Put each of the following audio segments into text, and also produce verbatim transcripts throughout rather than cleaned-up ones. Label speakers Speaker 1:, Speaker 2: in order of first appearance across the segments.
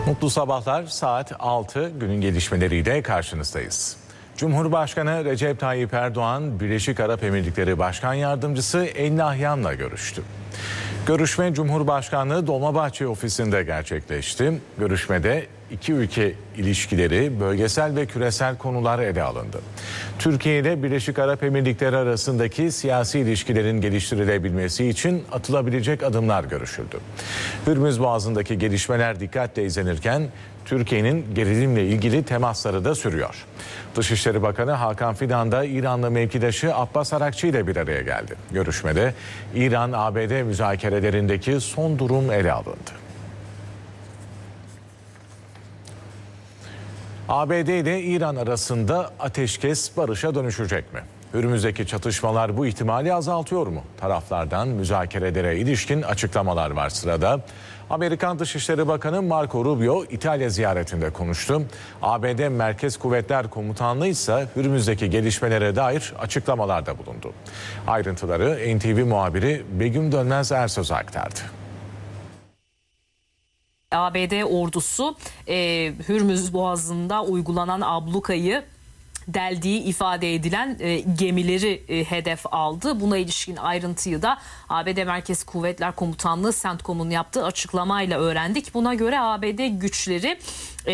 Speaker 1: Mutlu sabahlar, saat altı, günün gelişmeleriyle karşınızdayız. Cumhurbaşkanı Recep Tayyip Erdoğan, Birleşik Arap Emirlikleri Başkan Yardımcısı El Nahyan'la görüştü. Görüşme Cumhurbaşkanlığı Dolmabahçe ofisinde gerçekleşti. Görüşmede iki ülke ilişkileri, bölgesel ve küresel konular ele alındı. Türkiye ile Birleşik Arap Emirlikleri arasındaki siyasi ilişkilerin geliştirilebilmesi için atılabilecek adımlar görüşüldü. Hürmüz Boğazı'ndaki gelişmeler dikkatle izlenirken Türkiye'nin gerilimle ilgili temasları da sürüyor. Dışişleri Bakanı Hakan Fidan da İranlı mevkidaşı Abbas Arakçı ile bir araya geldi. Görüşmede İran-A B D müzakerelerindeki son durum ele alındı. A B D ile İran arasında ateşkes barışa dönüşecek mi? Hürmüzdeki çatışmalar bu ihtimali azaltıyor mu? Taraflardan müzakerelere ilişkin açıklamalar var sırada. Amerikan Dışişleri Bakanı Marco Rubio İtalya ziyaretinde konuştu. A B D Merkez Kuvvetler Komutanlığı ise Hürmüzdeki gelişmelere dair açıklamalarda bulundu. Ayrıntıları N T V muhabiri Begüm Dönmez Ersöz aktardı.
Speaker 2: A B D ordusu e, Hürmüz Boğazı'nda uygulanan ablukayı deldiği ifade edilen e, gemileri e, hedef aldı. Buna ilişkin ayrıntıyı da A B D Merkez Kuvvetler Komutanlığı CENTCOM'un yaptığı açıklamayla öğrendik. Buna göre A B D güçleri e,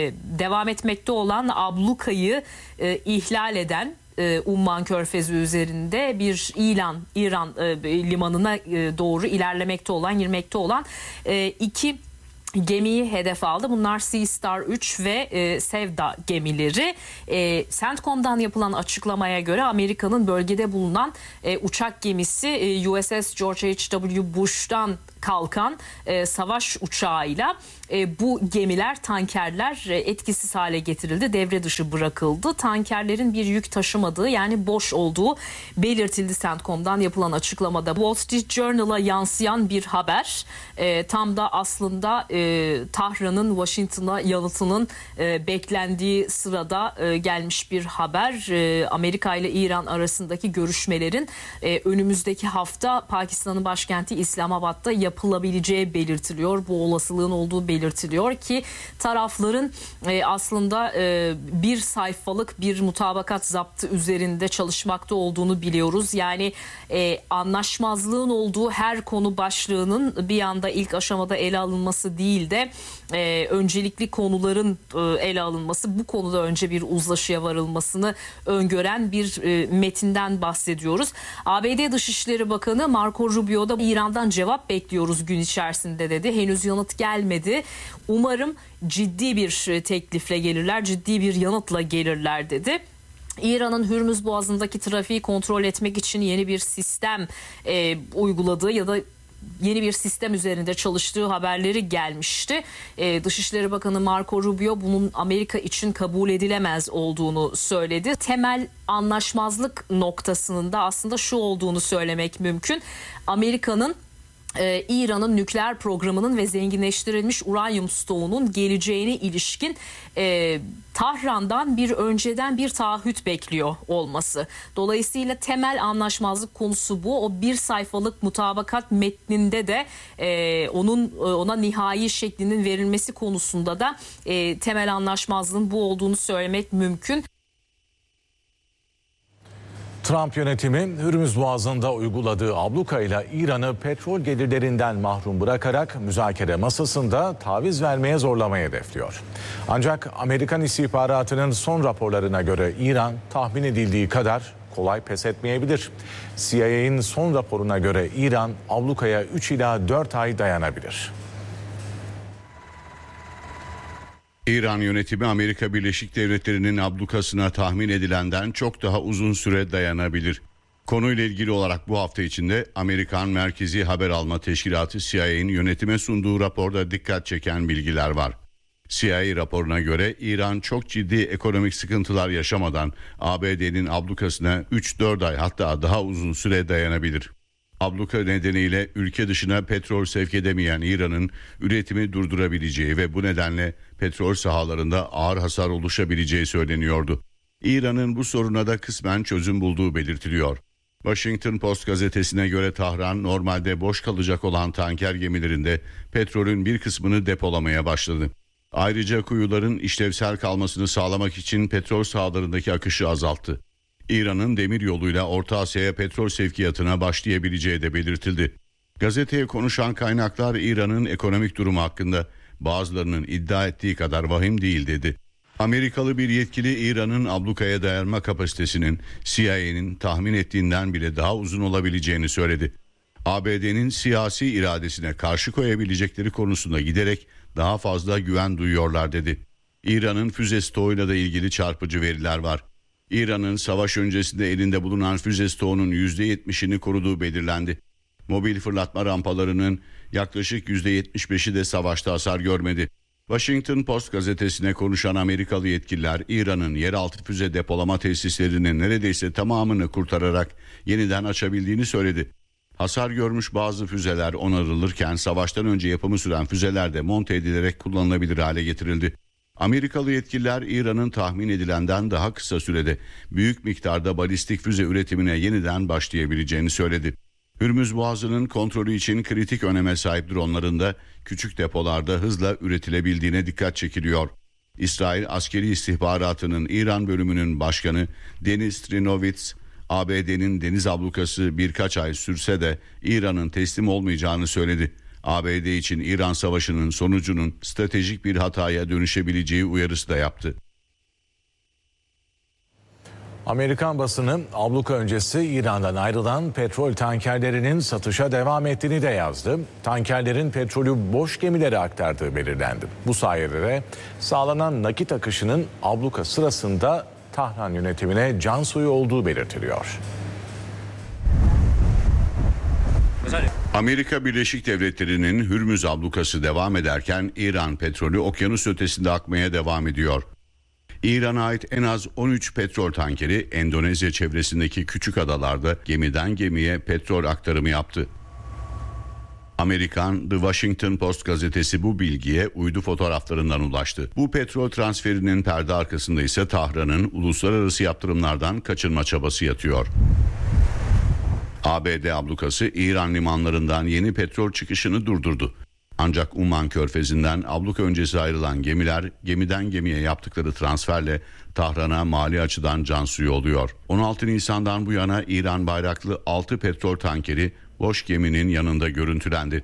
Speaker 2: devam etmekte olan ablukayı e, ihlal eden Umman Körfezi üzerinde bir İran İran e, limanına e, doğru ilerlemekte olan, girmekte olan e, iki gemiyi hedef aldı. Bunlar Sea Star üç ve e, Sevda gemileri. E, CENTCOM'dan yapılan açıklamaya göre Amerika'nın bölgede bulunan e, uçak gemisi e, U S S George H W Bush'tan kalkan e, savaş uçağıyla e, bu gemiler, tankerler e, etkisiz hale getirildi, devre dışı bırakıldı. Tankerlerin bir yük taşımadığı, yani boş olduğu belirtildi CENTCOM'dan yapılan açıklamada. Wall Street Journal'a yansıyan bir haber. E, tam da aslında e, Tahran'ın Washington'a yanıtının e, beklendiği sırada e, gelmiş bir haber. E, Amerika ile İran arasındaki görüşmelerin e, önümüzdeki hafta Pakistan'ın başkenti İslamabad'da yapılabileceği belirtiliyor. Bu olasılığın olduğu belirtiliyor ki tarafların e, aslında e, bir sayfalık bir mutabakat zaptı üzerinde çalışmakta olduğunu biliyoruz. Yani e, anlaşmazlığın olduğu her konu başlığının bir anda ilk aşamada ele alınması değil de e, öncelikli konuların e, ele alınması, bu konuda önce bir uzlaşıya varılmasını öngören bir e, metinden bahsediyoruz. A B D Dışişleri Bakanı Marco Rubio da İran'dan cevap bekliyoruz gün içerisinde dedi. Henüz yanıt gelmedi. Umarım ciddi bir teklifle gelirler, ciddi bir yanıtla gelirler dedi. İran'ın Hürmüz Boğazı'ndaki trafiği kontrol etmek için yeni bir sistem e, uyguladığı ya da yeni bir sistem üzerinde çalıştığı haberleri gelmişti. Ee, Dışişleri Bakanı Marco Rubio bunun Amerika için kabul edilemez olduğunu söyledi. Temel anlaşmazlık noktasının da aslında şu olduğunu söylemek mümkün. Amerika'nın Ee, İran'ın nükleer programının ve zenginleştirilmiş uranyum stoğunun geleceğine ilişkin e, Tahran'dan bir önceden bir taahhüt bekliyor olması. Dolayısıyla temel anlaşmazlık konusu bu. O bir sayfalık mutabakat metninde de e, onun ona nihai şeklinin verilmesi konusunda da e, temel anlaşmazlığın bu olduğunu söylemek mümkün.
Speaker 1: Trump yönetimi Hürmüz Boğazı'nda uyguladığı ablukayla İran'ı petrol gelirlerinden mahrum bırakarak müzakere masasında taviz vermeye zorlamayı hedefliyor. Ancak Amerikan istihbaratının son raporlarına göre İran tahmin edildiği kadar kolay pes etmeyebilir. C I A'nin son raporuna göre İran ablukaya üç ila dört ay dayanabilir.
Speaker 3: İran yönetimi Amerika Birleşik Devletleri'nin ablukasına tahmin edilenden çok daha uzun süre dayanabilir. Konuyla ilgili olarak bu hafta içinde Amerikan Merkezi Haber Alma Teşkilatı C I A'nin yönetime sunduğu raporda dikkat çeken bilgiler var. C I A raporuna göre İran çok ciddi ekonomik sıkıntılar yaşamadan A B D'nin ablukasına üç dört ay hatta daha uzun süre dayanabilir. Abluka nedeniyle ülke dışına petrol sevk edemeyen İran'ın üretimi durdurabileceği ve bu nedenle petrol sahalarında ağır hasar oluşabileceği söyleniyordu. İran'ın bu soruna da kısmen çözüm bulduğu belirtiliyor. Washington Post gazetesine göre Tahran normalde boş kalacak olan tanker gemilerinde petrolün bir kısmını depolamaya başladı. Ayrıca kuyuların işlevsel kalmasını sağlamak için petrol sahalarındaki akışı azalttı. İran'ın demir yoluyla Orta Asya'ya petrol sevkiyatına başlayabileceği de belirtildi. Gazeteye konuşan kaynaklar İran'ın ekonomik durumu hakkında bazılarının iddia ettiği kadar vahim değil dedi. Amerikalı bir yetkili İran'ın ablukaya dayanma kapasitesinin C I A'nin tahmin ettiğinden bile daha uzun olabileceğini söyledi. A B D'nin siyasi iradesine karşı koyabilecekleri konusunda giderek daha fazla güven duyuyorlar dedi. İran'ın füze stoğuyla da ilgili çarpıcı veriler var. İran'ın savaş öncesinde elinde bulunan füze stoğunun yüzde yetmişini koruduğu belirlendi. Mobil fırlatma rampalarının yaklaşık yüzde yetmiş beşi de savaşta hasar görmedi. Washington Post gazetesine konuşan Amerikalı yetkililer İran'ın yeraltı füze depolama tesislerinin neredeyse tamamını kurtararak yeniden açabildiğini söyledi. Hasar görmüş bazı füzeler onarılırken savaştan önce yapımı süren füzeler de monte edilerek kullanılabilir hale getirildi. Amerikalı yetkililer İran'ın tahmin edilenden daha kısa sürede büyük miktarda balistik füze üretimine yeniden başlayabileceğini söyledi. Hürmüz Boğazı'nın kontrolü için kritik öneme sahip dronların da küçük depolarda hızla üretilebildiğine dikkat çekiliyor. İsrail Askeri İstihbaratı'nın İran bölümünün başkanı Deniz Trinovitz, A B D'nin deniz ablukası birkaç ay sürse de İran'ın teslim olmayacağını söyledi. A B D için İran Savaşı'nın sonucunun stratejik bir hataya dönüşebileceği uyarısı da yaptı.
Speaker 1: Amerikan basını abluka öncesi İran'dan ayrılan petrol tankerlerinin satışa devam ettiğini de yazdı. Tankerlerin petrolü boş gemilere aktardığı belirlendi. Bu sayede de sağlanan nakit akışının abluka sırasında Tahran yönetimine can suyu olduğu belirtiliyor.
Speaker 3: Amerika Birleşik Devletleri'nin Hürmüz ablukası devam ederken İran petrolü okyanus ötesinde akmaya devam ediyor. İran'a ait en az on üç petrol tankeri Endonezya çevresindeki küçük adalarda gemiden gemiye petrol aktarımı yaptı. Amerikan The Washington Post gazetesi bu bilgiye uydu fotoğraflarından ulaştı. Bu petrol transferinin perde arkasında ise Tahran'ın uluslararası yaptırımlardan kaçınma çabası yatıyor. A B D ablukası İran limanlarından yeni petrol çıkışını durdurdu. Ancak Umman Körfezi'nden abluka öncesi ayrılan gemiler gemiden gemiye yaptıkları transferle Tahran'a mali açıdan can suyu oluyor. on altı Nisan'dan bu yana İran bayraklı altı petrol tankeri boş geminin yanında görüntülendi.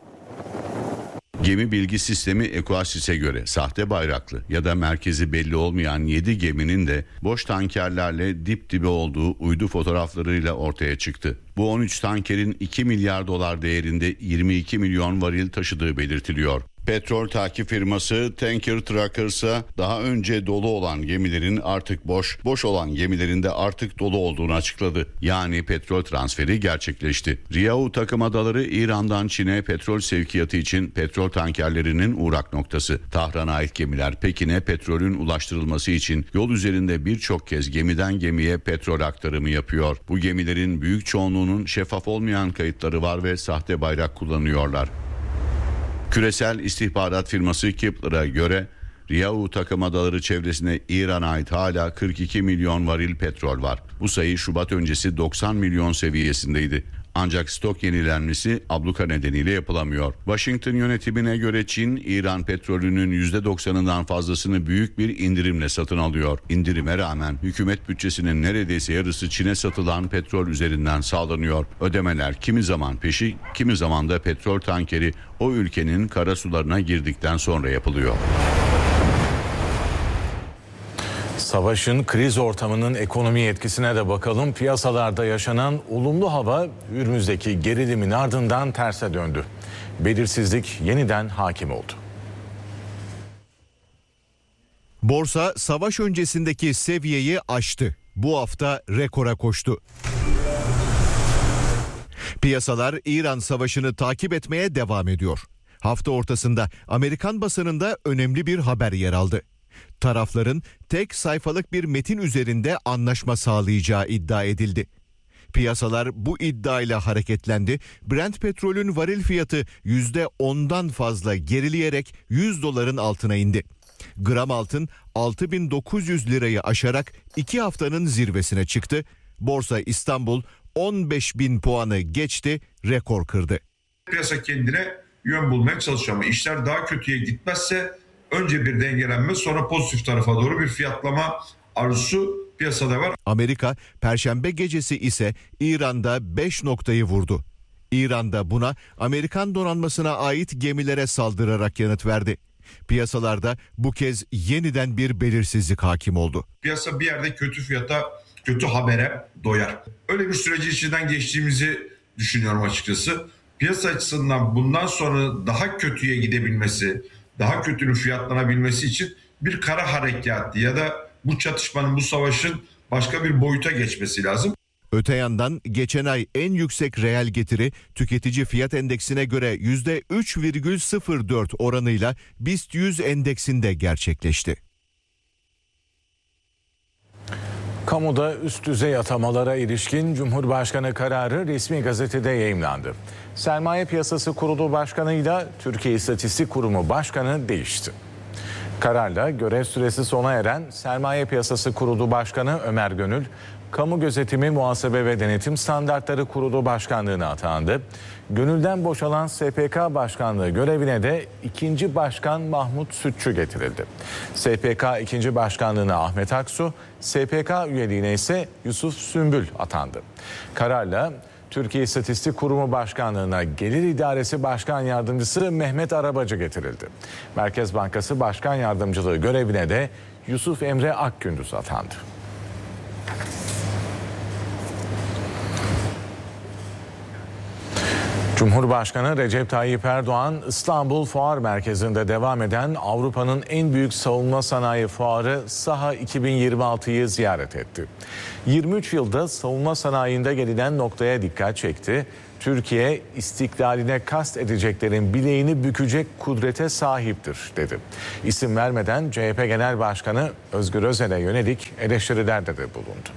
Speaker 3: Gemi bilgi sistemi Equasis'e göre sahte bayraklı ya da merkezi belli olmayan yedi geminin de boş tankerlerle dip dibe olduğu uydu fotoğraflarıyla ortaya çıktı. Bu on üç tankerin iki milyar dolar değerinde yirmi iki milyon varil taşıdığı belirtiliyor. Petrol takip firması Tanker Trackers'a daha önce dolu olan gemilerin artık boş, boş olan gemilerin de artık dolu olduğunu açıkladı. Yani petrol transferi gerçekleşti. Riau takım adaları İran'dan Çin'e petrol sevkiyatı için petrol tankerlerinin uğrak noktası. Tahran'a ait gemiler Pekin'e petrolün ulaştırılması için yol üzerinde birçok kez gemiden gemiye petrol aktarımı yapıyor. Bu gemilerin büyük çoğunluğunun şeffaf olmayan kayıtları var ve sahte bayrak kullanıyorlar. Küresel istihbarat firması Kepler'a göre Riau takım adaları çevresinde İran'a ait hala kırk iki milyon varil petrol var. Bu sayı Şubat öncesi doksan milyon seviyesindeydi. Ancak stok yenilenmesi abluka nedeniyle yapılamıyor. Washington yönetimine göre Çin, İran petrolünün yüzde doksanından fazlasını büyük bir indirimle satın alıyor. İndirime rağmen hükümet bütçesinin neredeyse yarısı Çin'e satılan petrol üzerinden sağlanıyor. Ödemeler kimi zaman peşi, kimi zaman da petrol tankeri o ülkenin kara sularına girdikten sonra yapılıyor.
Speaker 1: Savaşın kriz ortamının ekonomi etkisine de bakalım. Piyasalarda yaşanan olumlu hava Hürmüz'deki gerilimin ardından terse döndü. Belirsizlik yeniden hakim oldu.
Speaker 4: Borsa savaş öncesindeki seviyeyi aştı. Bu hafta rekora koştu. Piyasalar İran savaşını takip etmeye devam ediyor. Hafta ortasında Amerikan basınında önemli bir haber yer aldı. Tarafların tek sayfalık bir metin üzerinde anlaşma sağlayacağı iddia edildi. Piyasalar bu iddiayla hareketlendi. Brent petrolün varil fiyatı yüzde ondan fazla gerileyerek yüz doların altına indi. Gram altın altı bin dokuz yüz lirayı aşarak iki haftanın zirvesine çıktı. Borsa İstanbul on beş bin puanı geçti, rekor kırdı.
Speaker 5: Piyasa kendine yön bulmaya çalışıyor ama işler daha kötüye gitmezse önce bir dengelenme, sonra pozitif tarafa doğru bir fiyatlama arzusu piyasada var.
Speaker 4: Amerika Perşembe gecesi ise İran'da beş noktayı vurdu. İran'da buna Amerikan donanmasına ait gemilere saldırarak yanıt verdi. Piyasalarda bu kez yeniden bir belirsizlik hakim oldu.
Speaker 5: Piyasa bir yerde kötü fiyata, kötü habere doyar. Öyle bir süreci içinden geçtiğimizi düşünüyorum açıkçası. Piyasa açısından bundan sonra daha kötüye gidebilmesi, daha kötünün fiyatlanabilmesi için bir kara harekatı ya da bu çatışmanın, bu savaşın başka bir boyuta geçmesi lazım.
Speaker 4: Öte yandan geçen ay en yüksek reel getiri tüketici fiyat endeksine göre yüzde üç virgül sıfır dört oranıyla BIST yüz endeksinde gerçekleşti.
Speaker 1: Kamuda üst düzey atamalara ilişkin Cumhurbaşkanı kararı resmi gazetede yayımlandı. Sermaye Piyasası Kurulu Başkanı ile Türkiye İstatistik Kurumu Başkanı değişti. Kararla görev süresi sona eren Sermaye Piyasası Kurulu Başkanı Ömer Gönül, Kamu Gözetimi, Muhasebe ve Denetim Standartları Kurulu Başkanlığı'na atandı. Gönül'den boşalan S P K Başkanlığı görevine de ikinci Başkan Mahmut Sütçü getirildi. S P K ikinci Başkanlığı'na Ahmet Aksu, S P K üyeliğine ise Yusuf Sümbül atandı. Kararla Türkiye İstatistik Kurumu Başkanlığı'na Gelir İdaresi Başkan Yardımcısı Mehmet Arabacı getirildi. Merkez Bankası Başkan Yardımcılığı görevine de Yusuf Emre Akgündüz atandı. Cumhurbaşkanı Recep Tayyip Erdoğan, İstanbul Fuar Merkezi'nde devam eden Avrupa'nın en büyük savunma sanayi fuarı SAHA iki bin yirmi altıyı ziyaret etti. yirmi üç yılda savunma sanayinde gelinen noktaya dikkat çekti. Türkiye, istiklaline kast edeceklerin bileğini bükecek kudrete sahiptir, dedi. İsim vermeden C H P Genel Başkanı Özgür Özel'e yönelik eleştirilerde de bulundu.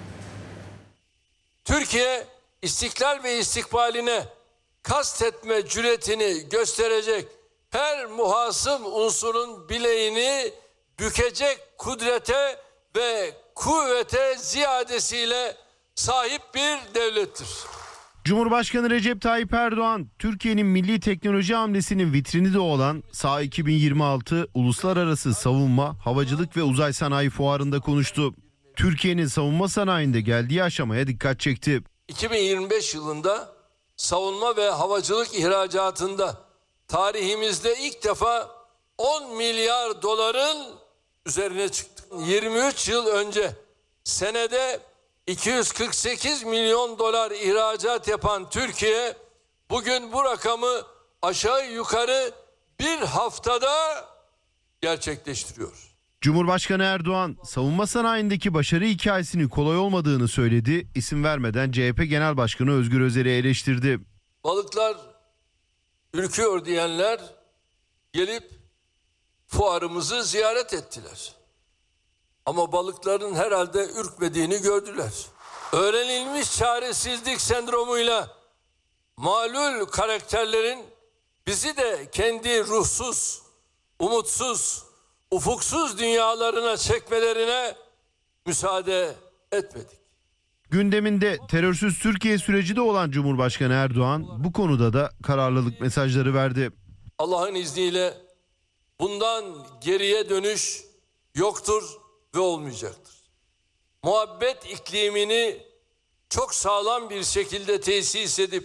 Speaker 6: Türkiye, istiklal ve istikbaline kastetme cüretini gösterecek her muhasım unsurun bileğini bükecek kudrete ve kuvvete ziyadesiyle sahip bir devlettir.
Speaker 7: Cumhurbaşkanı Recep Tayyip Erdoğan, Türkiye'nin milli teknoloji hamlesinin vitrini de olan SAHA iki bin yirmi altı Uluslararası Savunma, Havacılık ve Uzay Sanayi Fuarı'nda konuştu. Türkiye'nin savunma sanayinde geldiği aşamaya dikkat çekti.
Speaker 6: iki bin yirmi beş yılında savunma ve havacılık ihracatında tarihimizde ilk defa on milyar doların üzerine çıktık. yirmi üç yıl önce senede iki yüz kırk sekiz milyon dolar ihracat yapan Türkiye bugün bu rakamı aşağı yukarı bir haftada gerçekleştiriyor.
Speaker 7: Cumhurbaşkanı Erdoğan, savunma sanayindeki başarı hikayesinin kolay olmadığını söyledi. İsim vermeden C H P Genel Başkanı Özgür Özel'i eleştirdi.
Speaker 6: Balıklar ürküyor diyenler gelip fuarımızı ziyaret ettiler. Ama balıkların herhalde ürkmediğini gördüler. Öğrenilmiş çaresizlik sendromuyla malul karakterlerin bizi de kendi ruhsuz, umutsuz, ufuksuz dünyalarına çekmelerine müsaade etmedik.
Speaker 7: Gündeminde terörsüz Türkiye süreci de olan Cumhurbaşkanı Erdoğan bu konuda da kararlılık mesajları verdi.
Speaker 6: Allah'ın izniyle bundan geriye dönüş yoktur ve olmayacaktır. Muhabbet iklimini çok sağlam bir şekilde tesis edip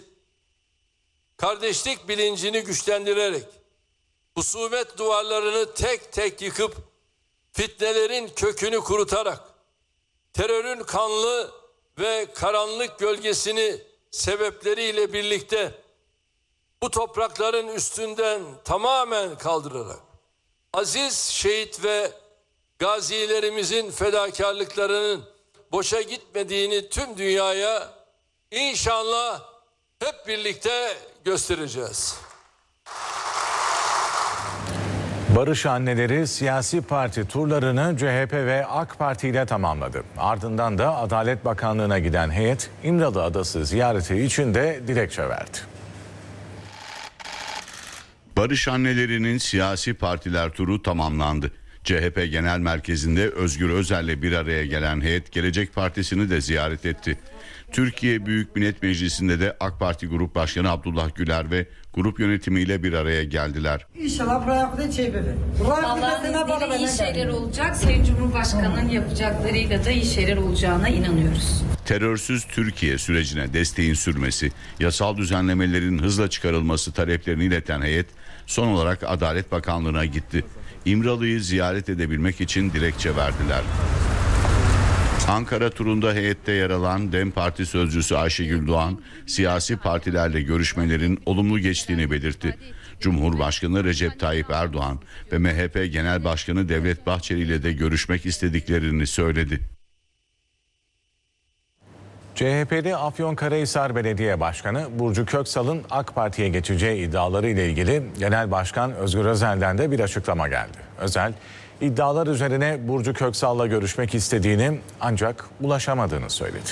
Speaker 6: kardeşlik bilincini güçlendirerek husumet duvarlarını tek tek yıkıp fitnelerin kökünü kurutarak terörün kanlı ve karanlık gölgesini sebepleriyle birlikte bu toprakların üstünden tamamen kaldırarak aziz şehit ve gazilerimizin fedakarlıklarının boşa gitmediğini tüm dünyaya inşallah hep birlikte göstereceğiz.
Speaker 1: Barış Anneleri siyasi parti turlarını C H P ve AK Parti ile tamamladı. Ardından da Adalet Bakanlığı'na giden heyet İmralı Adası ziyareti için de dilekçe verdi.
Speaker 3: Barış Annelerinin siyasi partiler turu tamamlandı. C H P Genel Merkezi'nde Özgür Özel'le bir araya gelen heyet Gelecek Partisi'ni de ziyaret etti. Türkiye Büyük Millet Meclisi'nde de AK Parti Grup Başkanı Abdullah Güler ve grup yönetimiyle bir araya geldiler.
Speaker 8: İnşallah bırakın çevirin.
Speaker 9: Allah'ın izniyle iyi şeyler olacak. Sayın Cumhurbaşkanı'nın yapacaklarıyla da iyi şeyler olacağına inanıyoruz.
Speaker 3: Terörsüz Türkiye sürecine desteğin sürmesi, yasal düzenlemelerin hızla çıkarılması taleplerini ileten heyet son olarak Adalet Bakanlığı'na gitti. İmralı'yı ziyaret edebilmek için dilekçe verdiler. Ankara turunda heyette yer alan DEM Parti sözcüsü Ayşegül Doğan, siyasi partilerle görüşmelerin olumlu geçtiğini belirtti. Cumhurbaşkanı Recep Tayyip Erdoğan ve M H P Genel Başkanı Devlet Bahçeli ile de görüşmek istediklerini söyledi.
Speaker 1: C H P'li Afyonkarahisar Belediye Başkanı Burcu Köksal'ın AK Parti'ye geçeceği iddiaları ile ilgili Genel Başkan Özgür Özel'den de bir açıklama geldi. Özel, iddialar üzerine Burcu Köksal'la görüşmek istediğini ancak ulaşamadığını söyledi.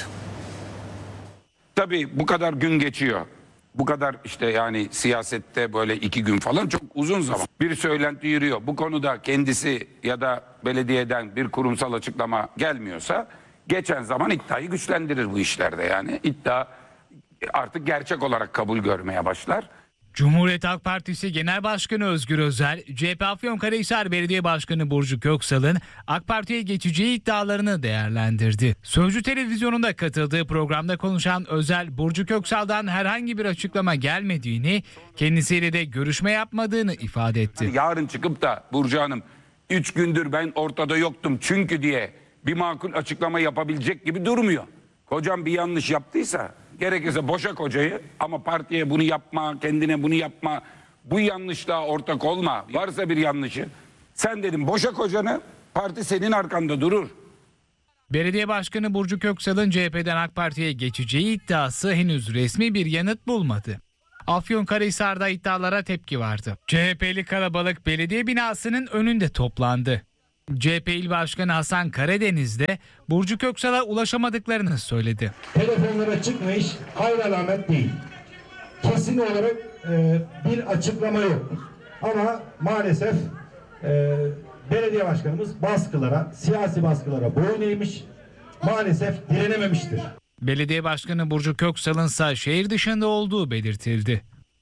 Speaker 10: Tabii bu kadar gün geçiyor. Bu kadar işte yani siyasette böyle iki gün falan çok uzun zaman. Bir söylenti yürüyor. Bu konuda kendisi ya da belediyeden bir kurumsal açıklama gelmiyorsa geçen zaman iddiayı güçlendirir bu işlerde yani. İddia artık gerçek olarak kabul görmeye başlar.
Speaker 11: Cumhuriyet Halk Partisi Genel Başkanı Özgür Özel, C H P Afyonkarahisar Belediye Başkanı Burcu Köksal'ın AK Parti'ye geçeceği iddialarını değerlendirdi. Sözcü Televizyonu'nda katıldığı programda konuşan Özel, Burcu Köksal'dan herhangi bir açıklama gelmediğini, kendisiyle de görüşme yapmadığını ifade etti.
Speaker 10: Yarın çıkıp da Burcu Hanım üç gündür ben ortada yoktum çünkü diye bir makul açıklama yapabilecek gibi durmuyor. Kocam bir yanlış yaptıysa gerekirse boşa kocayı ama partiye bunu yapma, kendine bunu yapma, bu yanlışlığa ortak olma. Varsa bir yanlışı sen dedim boşa kocanı, parti senin arkanda durur.
Speaker 11: Belediye Başkanı Burcu Köksal'ın C H P'den AK Parti'ye geçeceği iddiası henüz resmi bir yanıt bulmadı. Afyonkarahisar'da iddialara tepki vardı. C H P'li kalabalık belediye binasının önünde toplandı. C H P İl Başkanı Hasan Karadeniz de Burcu Köksal'a ulaşamadıklarını söyledi.
Speaker 12: Telefonlara çıkmış hayır alamet değil. Kesin olarak e, bir açıklama yok. Ama maalesef e, belediye başkanımız baskılara, siyasi baskılara boyun eğmiş, maalesef direnememiştir.
Speaker 11: Belediye Başkanı Burcu Köksal'ın ise şehir dışında olduğu belirtildi.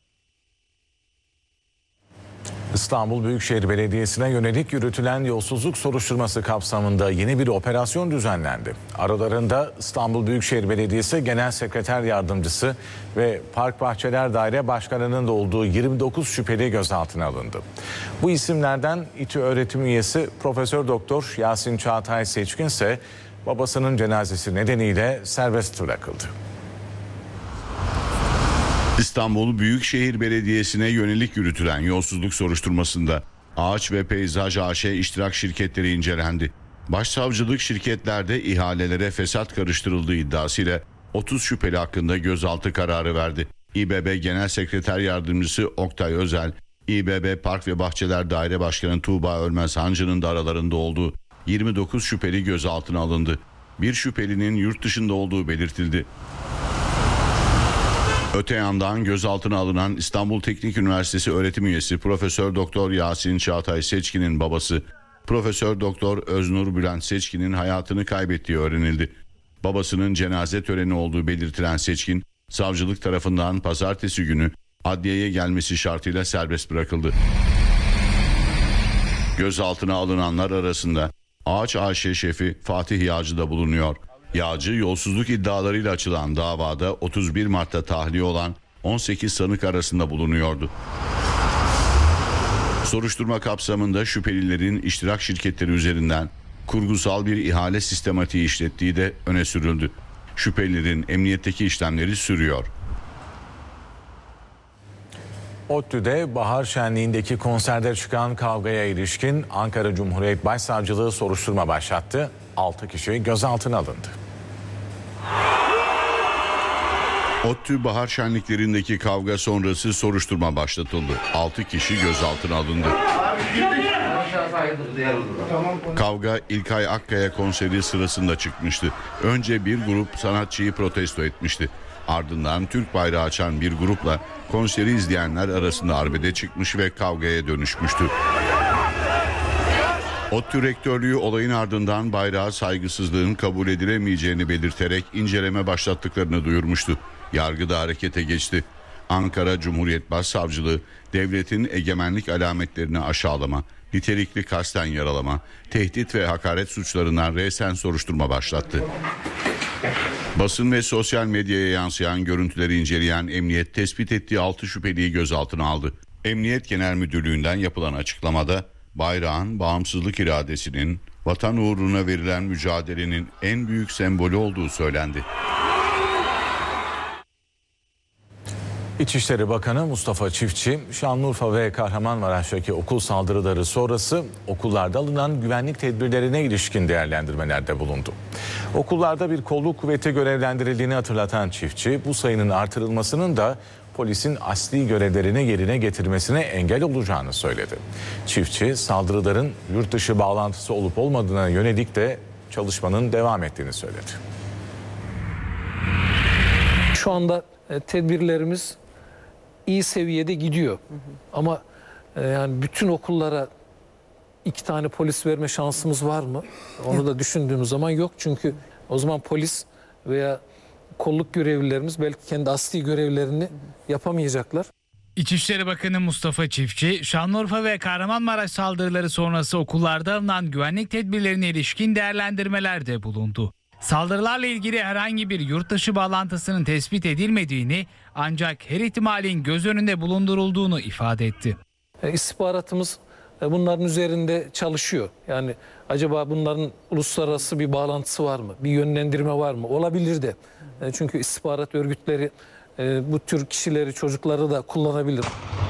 Speaker 1: İstanbul Büyükşehir Belediyesi'ne yönelik yürütülen yolsuzluk soruşturması kapsamında yeni bir operasyon düzenlendi. Aralarında İstanbul Büyükşehir Belediyesi Genel Sekreter Yardımcısı ve Park Bahçeler Daire Başkanı'nın da olduğu yirmi dokuz şüpheli gözaltına alındı. Bu isimlerden İTÜ öğretim üyesi Profesör Doktor Yasin Çağatay Seçkin ise babasının cenazesi nedeniyle serbest bırakıldı.
Speaker 3: İstanbul Büyükşehir Belediyesi'ne yönelik yürütülen yolsuzluk soruşturmasında Ağaç ve Peyzaj A Ş iştirak şirketleri incelendi. Başsavcılık şirketlerde ihalelere fesat karıştırıldığı iddiasıyla otuz şüpheli hakkında gözaltı kararı verdi. İBB Genel Sekreter Yardımcısı Oktay Özel, İBB Park ve Bahçeler Daire Başkanı Tuğba Ölmez Hancı'nın da aralarında olduğu yirmi dokuz şüpheli gözaltına alındı. Bir şüphelinin yurt dışında olduğu belirtildi. Öte yandan gözaltına alınan İstanbul Teknik Üniversitesi öğretim üyesi Profesör Doktor Yasin Çağatay Seçkin'in babası Profesör Doktor Öznur Bülent Seçkin'in hayatını kaybettiği öğrenildi. Babasının cenaze töreni olduğu belirtilen Seçkin, savcılık tarafından pazartesi günü adliyeye gelmesi şartıyla serbest bırakıldı. Gözaltına alınanlar arasında Ağaç A Ş şefi Fatih Yağcı da bulunuyor. Yağcı yolsuzluk iddialarıyla açılan davada otuz bir Mart'ta tahliye olan on sekiz sanık arasında bulunuyordu. Soruşturma kapsamında şüphelilerin iştirak şirketleri üzerinden kurgusal bir ihale sistematiği işlettiği de öne sürüldü. Şüphelilerin emniyetteki işlemleri sürüyor.
Speaker 1: ODTÜ'de bahar şenliğindeki konserde çıkan kavgaya ilişkin Ankara Cumhuriyet Başsavcılığı soruşturma başlattı. altı kişi gözaltına alındı.
Speaker 3: ODTÜ bahar şenliklerindeki kavga sonrası soruşturma başlatıldı. altı kişi gözaltına alındı. Kavga İlkay Akkaya konseri sırasında çıkmıştı. Önce bir grup sanatçıyı protesto etmişti. Ardından Türk bayrağı açan bir grupla konseri izleyenler arasında arbede çıkmış ve kavgaya dönüşmüştü. ODTÜ rektörlüğü olayın ardından bayrağa saygısızlığın kabul edilemeyeceğini belirterek inceleme başlattıklarını duyurmuştu. Yargı da harekete geçti. Ankara Cumhuriyet Başsavcılığı devletin egemenlik alametlerini aşağılama, nitelikli kasten yaralama, tehdit ve hakaret suçlarından resen soruşturma başlattı. Basın ve sosyal medyaya yansıyan görüntüleri inceleyen emniyet tespit ettiği altı şüpheliyi gözaltına aldı. Emniyet Genel Müdürlüğü'nden yapılan açıklamada bayrağın bağımsızlık iradesinin, vatan uğruna verilen mücadelenin en büyük sembolü olduğu söylendi.
Speaker 1: İçişleri Bakanı Mustafa Çiftçi, Şanlıurfa ve Kahramanmaraş'taki okul saldırıları sonrası okullarda alınan güvenlik tedbirlerine ilişkin değerlendirmelerde bulundu. Okullarda bir kolluk kuvveti görevlendirildiğini hatırlatan Çiftçi, bu sayının artırılmasının da polisin asli görevlerini yerine getirmesine engel olacağını söyledi. Çiftçi, saldırıların yurt dışı bağlantısı olup olmadığına yönelik de çalışmanın devam ettiğini söyledi.
Speaker 13: Şu anda tedbirlerimiz iyi seviyede gidiyor. Hı hı. Ama e, yani bütün okullara iki tane polis verme şansımız var mı? Onu yok. Da düşündüğümüz zaman yok. Çünkü o zaman polis veya kolluk görevlilerimiz belki kendi asli görevlerini yapamayacaklar.
Speaker 11: İçişleri Bakanı Mustafa Çiftçi, Şanlıurfa ve Kahramanmaraş saldırıları sonrası okullarda alınan güvenlik tedbirlerine ilişkin değerlendirmelerde bulundu. Saldırılarla ilgili herhangi bir yurt dışı bağlantısının tespit edilmediğini, ancak her ihtimalin göz önünde bulundurulduğunu ifade etti.
Speaker 13: İstihbaratımız bunların üzerinde çalışıyor. Yani acaba bunların uluslararası bir bağlantısı var mı? Bir yönlendirme var mı? Olabilir de. Çünkü istihbarat örgütleri bu tür kişileri, çocukları da kullanabilir.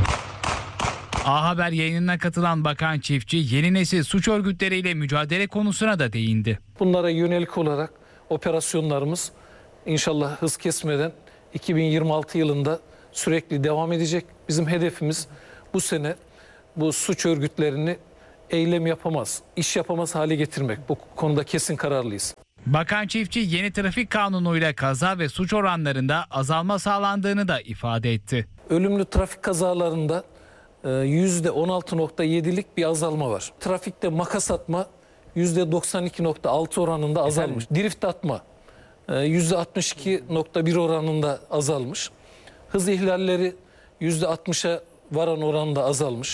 Speaker 11: A Haber yayınına katılan Bakan Çiftçi, yeni nesil suç örgütleriyle mücadele konusuna da değindi.
Speaker 13: Bunlara yönelik olarak operasyonlarımız inşallah hız kesmeden iki bin yirmi altı yılında sürekli devam edecek. Bizim hedefimiz bu sene bu suç örgütlerini eylem yapamaz, iş yapamaz hale getirmek. Bu konuda kesin kararlıyız.
Speaker 11: Bakan Çiftçi, yeni trafik kanunuyla kaza ve suç oranlarında azalma sağlandığını da ifade etti.
Speaker 13: Ölümlü trafik kazalarında yüzde on altı nokta yedilik bir azalma var. Trafikte makas atma yüzde doksan iki nokta altı oranında azalmış. Efendim? Drift atma yüzde altmış iki nokta bir oranında azalmış. Hız ihlalleri yüzde altmışa varan oranda azalmış.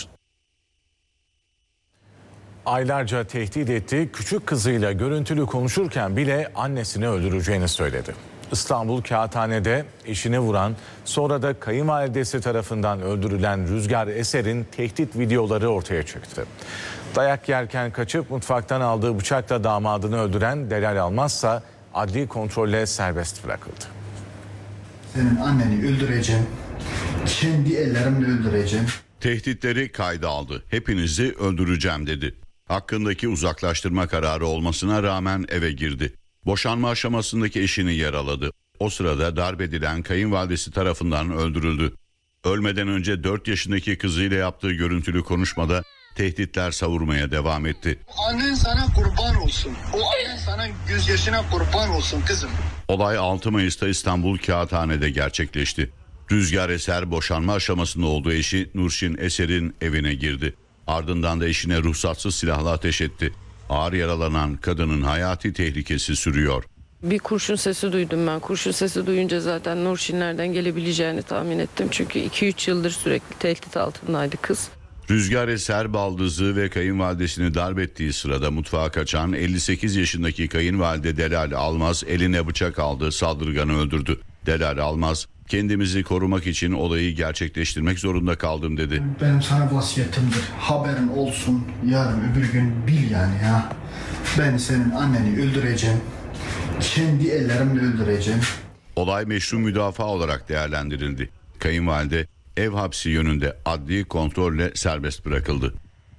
Speaker 1: Aylarca tehdit ettiği küçük kızıyla görüntülü konuşurken bile annesini öldüreceğini söyledi. İstanbul Kağıthane'de eşini vuran, sonra da kayınvalidesi tarafından öldürülen Rüzgar Eser'in tehdit videoları ortaya çıktı. Dayak yerken kaçıp mutfaktan aldığı bıçakla damadını öldüren Delal Almazsa adli kontrolle serbest bırakıldı.
Speaker 14: Senin anneni öldüreceğim, kendi ellerimle öldüreceğim.
Speaker 3: Tehditleri kayda aldı. Hepinizi öldüreceğim dedi. Hakkındaki uzaklaştırma kararı olmasına rağmen eve girdi. Boşanma aşamasındaki eşini yaraladı. O sırada darp edilen kayınvalidesi tarafından öldürüldü. Ölmeden önce dört yaşındaki kızıyla yaptığı görüntülü konuşmada tehditler savurmaya devam etti.
Speaker 14: Annen sana kurban olsun. O annen sana gözyaşına kurban olsun kızım.
Speaker 3: Olay altı Mayıs'ta İstanbul Kağıthane'de gerçekleşti. Rüzgar Eser boşanma aşamasında olduğu eşi Nurşin Eser'in evine girdi. Ardından da eşine ruhsatsız silahla ateş etti. Ağır yaralanan kadının hayati tehlikesi sürüyor.
Speaker 15: Bir kurşun sesi duydum ben. Kurşun sesi duyunca zaten Nurşinlerden gelebileceğini tahmin ettim. Çünkü iki üç yıldır sürekli tehdit altındaydı kız.
Speaker 3: Rüzgar Eser baldızı ve kayınvalidesini darp ettiği sırada mutfağa kaçan elli sekiz yaşındaki kayınvalide Delal Almaz eline bıçak aldı, saldırganı öldürdü. Delal Almaz, kendimizi korumak için olayı gerçekleştirmek zorunda kaldım dedi.
Speaker 14: Benim sana vasiyetimdir. Haberin olsun, yarın öbür gün bil yani ya. Ben senin anneni öldüreceğim. Kendi ellerimle öldüreceğim.
Speaker 3: Olay meşru müdafaa olarak değerlendirildi. Kayınvalide ev hapsi yönünde adli kontrolle serbest bırakıldı.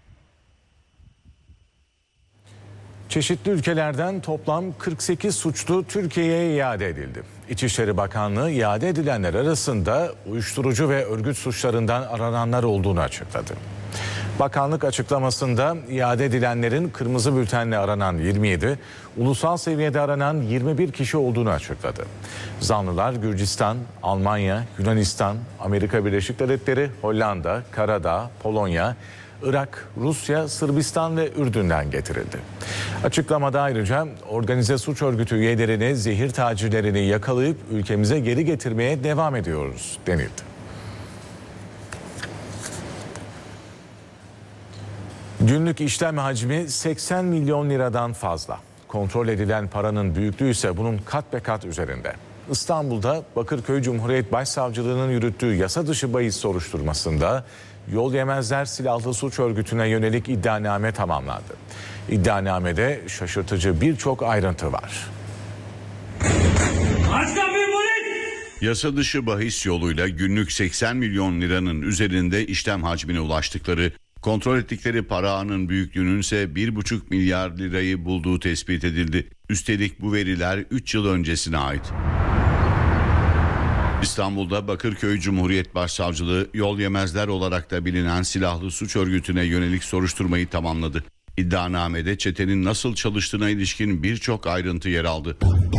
Speaker 1: Çeşitli ülkelerden toplam kırk sekiz suçlu Türkiye'ye iade edildi. İçişleri Bakanlığı iade edilenler arasında uyuşturucu ve örgüt suçlarından arananlar olduğunu açıkladı. Bakanlık açıklamasında iade edilenlerin kırmızı bültenle aranan yirmi yedi, ulusal seviyede aranan yirmi bir kişi olduğunu açıkladı. Zanlılar Gürcistan, Almanya, Yunanistan, Amerika Birleşik Devletleri, Hollanda, Karadağ, Polonya, Irak, Rusya, Sırbistan ve Ürdün'den getirildi. Açıklamada ayrıca organize suç örgütü üyelerini, zehir tacirlerini yakalayıp ülkemize geri getirmeye devam ediyoruz denildi. Günlük işlem hacmi seksen milyon liradan fazla. Kontrol edilen paranın büyüklüğü ise bunun kat be kat üzerinde. İstanbul'da Bakırköy Cumhuriyet Başsavcılığı'nın yürüttüğü yasa dışı bahis soruşturmasında Yol Yemezler Silahlı Suç Örgütü'ne yönelik iddianame tamamlandı. İddianamede şaşırtıcı birçok ayrıntı var.
Speaker 3: Yasa dışı bahis yoluyla günlük seksen milyon liranın üzerinde işlem hacmine ulaştıkları, kontrol ettikleri para ağının büyüklüğünün ise bir buçuk milyar lirayı bulduğu tespit edildi. Üstelik bu veriler üç yıl öncesine ait. İstanbul'da Bakırköy Cumhuriyet Başsavcılığı Yol Yemezler olarak da bilinen silahlı suç örgütüne yönelik soruşturmayı tamamladı. İddianamede çetenin nasıl çalıştığına ilişkin birçok ayrıntı yer aldı.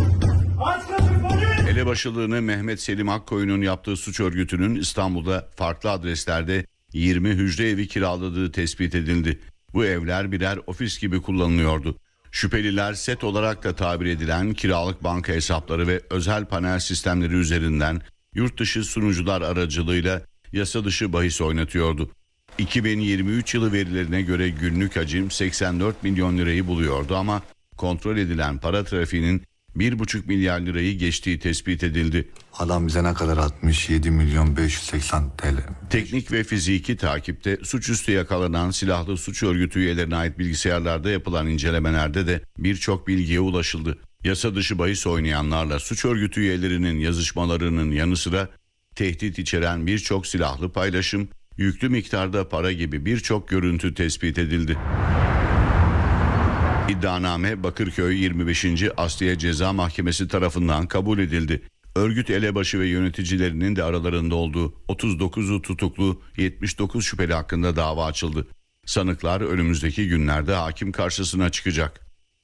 Speaker 3: Elebaşılığını Mehmet Selim Akkoyun'un yaptığı suç örgütünün İstanbul'da farklı adreslerde yirmi hücre evi kiraladığı tespit edildi. Bu evler birer ofis gibi kullanılıyordu. Şüpheliler set olarak da tabir edilen kiralık banka hesapları ve özel panel sistemleri üzerinden yurt dışı sunucular aracılığıyla yasa dışı bahis oynatıyordu. iki bin yirmi üç yılı verilerine göre günlük hacim seksen dört milyon lirayı buluyordu ama kontrol edilen para trafiğinin bir buçuk milyar lirayı geçtiği tespit edildi.
Speaker 16: Adam bize ne kadar atmış? yedi milyon beş yüz seksen TL.
Speaker 3: Teknik ve fiziki takipte suçüstü yakalanan silahlı suç örgütü üyelerine ait bilgisayarlarda yapılan incelemelerde de birçok bilgiye ulaşıldı. Yasa dışı bahis oynayanlarla suç örgütü üyelerinin yazışmalarının yanı sıra tehdit içeren birçok silahlı paylaşım, yüklü miktarda para gibi birçok görüntü tespit edildi. İddianame Bakırköy yirmi beşinci Asliye Ceza Mahkemesi tarafından kabul edildi. Örgüt elebaşı ve yöneticilerinin de aralarında olduğu otuz dokuzu tutuklu yetmiş dokuz şüpheli hakkında dava açıldı. Sanıklar önümüzdeki günlerde hakim karşısına çıkacak.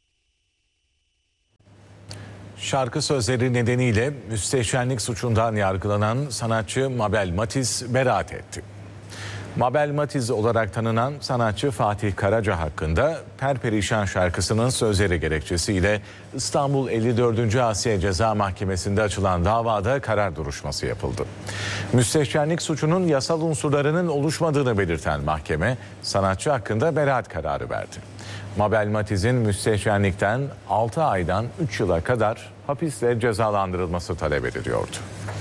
Speaker 1: Şarkı sözleri nedeniyle müstehcenlik suçundan yargılanan sanatçı Mabel Matiz beraat etti. Mabel Matiz olarak tanınan sanatçı Fatih Karaca hakkında Perperişan şarkısının sözleri gerekçesiyle İstanbul elli dördüncü Asliye Ceza Mahkemesi'nde açılan davada karar duruşması yapıldı. Müstehcenlik suçunun yasal unsurlarının oluşmadığını belirten mahkeme sanatçı hakkında beraat kararı verdi. Mabel Matiz'in müstehcenlikten altı aydan üç yıla kadar hapisle cezalandırılması talep ediliyordu.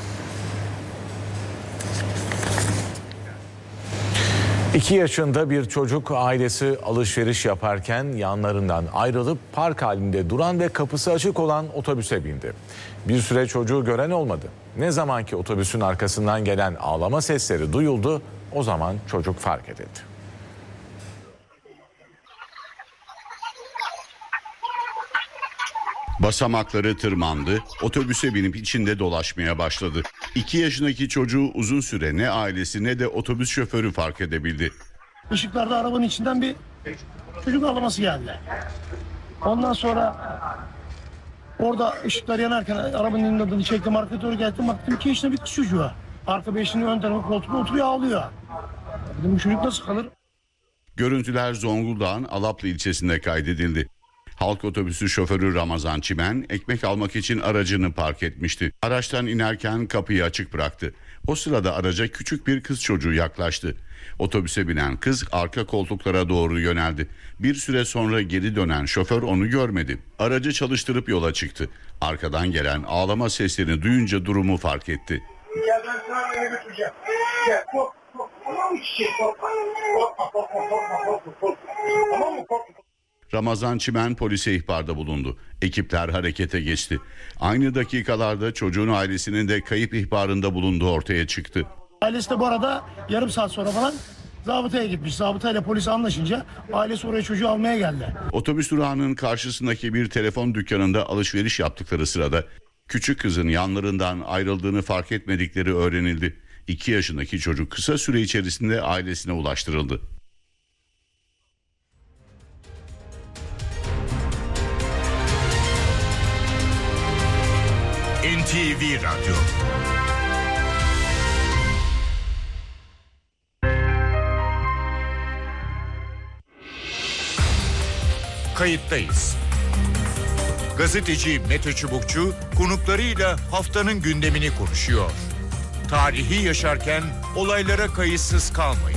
Speaker 1: İki yaşında bir çocuk ailesi alışveriş yaparken yanlarından ayrılıp park halinde duran ve kapısı açık olan otobüse bindi. Bir süre çocuğu gören olmadı. Ne zaman ki otobüsün arkasından gelen ağlama sesleri duyuldu, o zaman çocuk fark edildi.
Speaker 3: Basamakları tırmandı, otobüse binip içinde dolaşmaya başladı. İki yaşındaki çocuğu uzun süre ne ailesi ne de otobüs şoförü fark edebildi.
Speaker 17: Işıklarda arabanın içinden bir çocuk ağlaması geldi. Ondan sonra orada ışıklar yanarken arabanın önünde adını çektim, arkaya doğru geldim, baktım iki yaşında bir kız çocuğu. Arka beşinin ön tarafı koltukta oturuyor, ağlıyor. Dedim bu çocuk nasıl kalır?
Speaker 3: Görüntüler Zonguldak'ın Alaplı ilçesinde kaydedildi. Halk otobüsü şoförü Ramazan Çimen ekmek almak için aracını park etmişti. Araçtan inerken kapıyı açık bıraktı. O sırada araca küçük bir kız çocuğu yaklaştı. Otobüse binen kız arka koltuklara doğru yöneldi. Bir süre sonra geri dönen şoför onu görmedi. Aracı çalıştırıp yola çıktı. Arkadan gelen ağlama seslerini duyunca durumu fark etti.
Speaker 17: Gel ben sana eve götüreceğim. Gel kork kork. Tamam mı çiçek korkma. Korkma korkma korkma korkma korkma. Tamam mı korkma.
Speaker 3: Ramazan Çimen polise ihbarda bulundu. Ekipler harekete geçti. Aynı dakikalarda çocuğun ailesinin de kayıp ihbarında bulunduğu ortaya çıktı.
Speaker 17: Ailesi de bu arada yarım saat sonra falan zabıtaya gitmiş. Zabıtayla polis anlaşınca ailesi oraya çocuğu almaya geldi.
Speaker 3: Otobüs durağının karşısındaki bir telefon dükkanında alışveriş yaptıkları sırada küçük kızın yanlarından ayrıldığını fark etmedikleri öğrenildi. İki yaşındaki çocuk kısa süre içerisinde ailesine ulaştırıldı.
Speaker 18: N T V Radyo. kayıttayız. Gazeteci Mete Çubukçu konuklarıyla haftanın gündemini konuşuyor. Tarihi yaşarken olaylara kayıtsız kalmayın.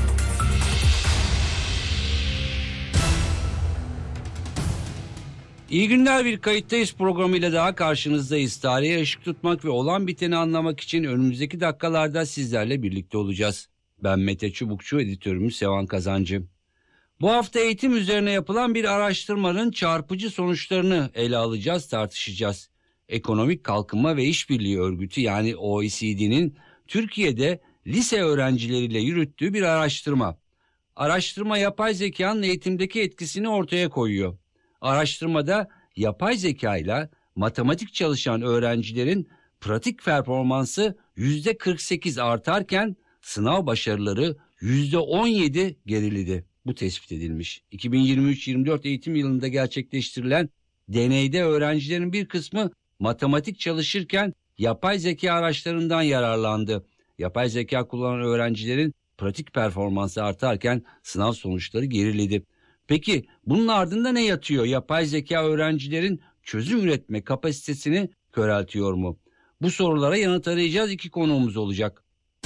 Speaker 19: İyi günler, bir kayıttayız programıyla daha karşınızdayız. Tarihe ışık tutmak ve olan biteni anlamak için önümüzdeki dakikalarda sizlerle birlikte olacağız. Ben Mete Çubukçu, editörümüz Sevan Kazancı. Bu hafta eğitim üzerine yapılan bir araştırmanın çarpıcı sonuçlarını ele alacağız, tartışacağız. Ekonomik Kalkınma ve İşbirliği Örgütü yani O E C D'nin Türkiye'de lise öğrencileriyle yürüttüğü bir araştırma. Araştırma yapay zekanın eğitimdeki etkisini ortaya koyuyor. Araştırmada yapay zeka ile matematik çalışan öğrencilerin pratik performansı yüzde kırk sekiz artarken sınav başarıları yüzde on yedi geriledi. Bu tespit edilmiş. iki bin yirmi üç yirmi dört eğitim yılında gerçekleştirilen deneyde öğrencilerin bir kısmı matematik çalışırken yapay zeka araçlarından yararlandı. Yapay zeka kullanan öğrencilerin pratik performansı artarken sınav sonuçları geriledi. Peki bunun ardında ne yatıyor? Yapay zeka öğrencilerin çözüm üretme kapasitesini köreltiyor mu? Bu sorulara yanıt arayacağız. İki konuğumuz olacak.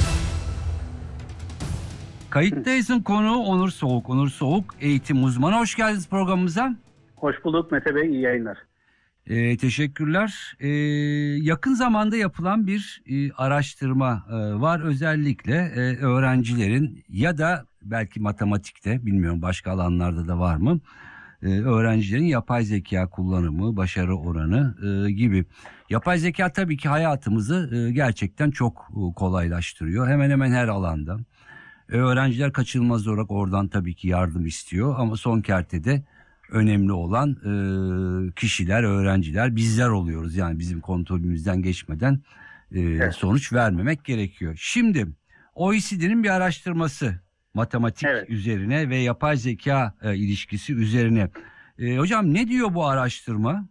Speaker 19: Kayıttayız'ın konuğu Onur Soğuk. Onur Soğuk eğitim uzmanı. Hoş geldiniz programımıza.
Speaker 20: Hoş bulduk Mete Bey, iyi yayınlar.
Speaker 19: Ee, teşekkürler. Ee, yakın zamanda yapılan bir e, araştırma e, var. Özellikle e, öğrencilerin ya da belki matematikte, bilmiyorum başka alanlarda da var mı, e, öğrencilerin yapay zeka kullanımı, başarı oranı e, gibi. Yapay zeka tabii ki hayatımızı e, gerçekten çok e, kolaylaştırıyor. Hemen hemen her alanda. E, öğrenciler kaçınılmaz olarak oradan tabii ki yardım istiyor ama son kertede önemli olan e, kişiler, öğrenciler bizler oluyoruz. Yani bizim kontrolümüzden geçmeden e, evet. sonuç vermemek gerekiyor. Şimdi O E C D'nin bir araştırması matematik evet. üzerine ve yapay zeka e, ilişkisi üzerine. E, hocam ne diyor bu araştırma?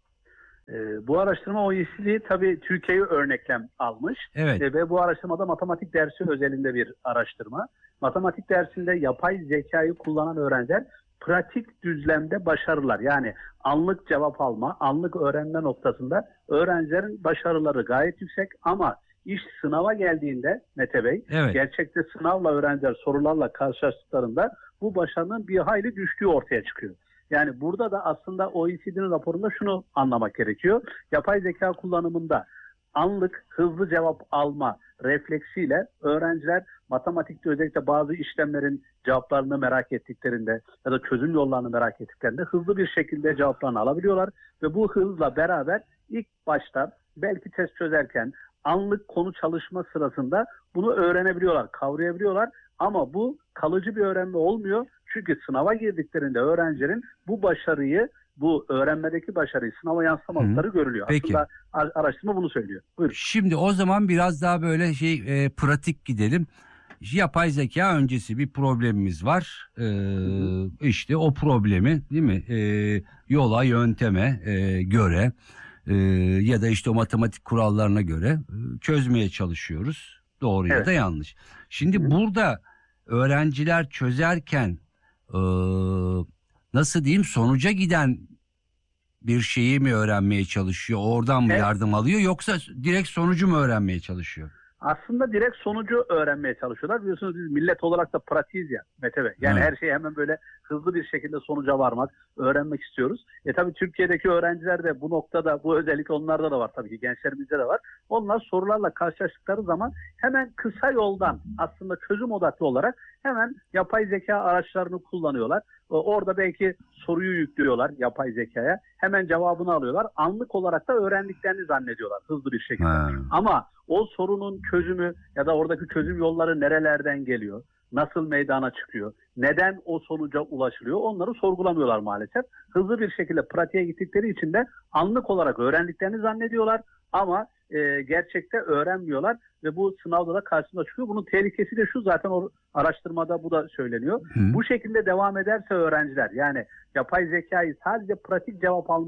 Speaker 20: E, bu araştırma O E C D tabii Türkiye'yi örneklem almış. Evet. E, ve bu araştırmada matematik dersi özelinde bir araştırma. Matematik dersinde yapay zekayı kullanan öğrenciler pratik düzlemde başarılar, yani anlık cevap alma, anlık öğrenme noktasında öğrencilerin başarıları gayet yüksek ama iş sınava geldiğinde Mete Bey, evet. gerçekte sınavla öğrenciler sorularla karşılaştıklarında bu başarının bir hayli düştüğü ortaya çıkıyor. Yani burada da aslında O E C D'nin raporunda şunu anlamak gerekiyor. Yapay zeka kullanımında anlık hızlı cevap alma refleksiyle öğrenciler matematikte özellikle bazı işlemlerin cevaplarını merak ettiklerinde ya da çözüm yollarını merak ettiklerinde hızlı bir şekilde cevaplarını alabiliyorlar ve bu hızla beraber ilk başta belki test çözerken anlık konu çalışma sırasında bunu öğrenebiliyorlar, kavrayabiliyorlar ama bu kalıcı bir öğrenme olmuyor. Çünkü sınava girdiklerinde öğrencilerin bu başarıyı, bu öğrenmedeki başarıyı sınava yansıtamadıkları görülüyor. Peki. Aslında araştırma bunu söylüyor. Buyurun.
Speaker 19: Şimdi o zaman biraz daha böyle şey e, pratik gidelim. Yapay zeka öncesi bir problemimiz var. Ee, işte o problemi değil mi? Ee, yola, yönteme e, göre e, ya da işte o matematik kurallarına göre e, çözmeye çalışıyoruz. Doğru evet. ya da yanlış. Şimdi Hı. burada öğrenciler çözerken e, nasıl diyeyim, sonuca giden bir şeyi mi öğrenmeye çalışıyor? Oradan mı evet. yardım alıyor yoksa direkt sonucu mu öğrenmeye çalışıyor?
Speaker 20: Aslında direkt sonucu öğrenmeye çalışıyorlar. Biliyorsunuz biz millet olarak da pratiğiz ya Mete Bey. Yani evet. her şeyi hemen böyle hızlı bir şekilde sonuca varmak, öğrenmek istiyoruz. E tabii Türkiye'deki öğrenciler de bu noktada, bu özellik onlarda da var tabii ki, gençlerimizde de var. Onlar sorularla karşılaştıkları zaman hemen kısa yoldan aslında çözüm odaklı olarak hemen yapay zeka araçlarını kullanıyorlar. Orada belki soruyu yüklüyorlar yapay zekaya. Hemen cevabını alıyorlar. Anlık olarak da öğrendiklerini zannediyorlar hızlı bir şekilde. Hmm. Ama o sorunun çözümü ya da oradaki çözüm yolları nerelerden geliyor? Nasıl meydana çıkıyor? Neden o sonuca ulaşılıyor? Onları sorgulamıyorlar maalesef. Hızlı bir şekilde pratiğe gittikleri için de anlık olarak öğrendiklerini zannediyorlar ama e, gerçekte öğrenmiyorlar ve bu sınavda da karşısına çıkıyor. Bunun tehlikesi de şu, zaten o araştırmada bu da söyleniyor. Hı. Bu şekilde devam ederse öğrenciler, yani yapay zekayı sadece pratik cevap almak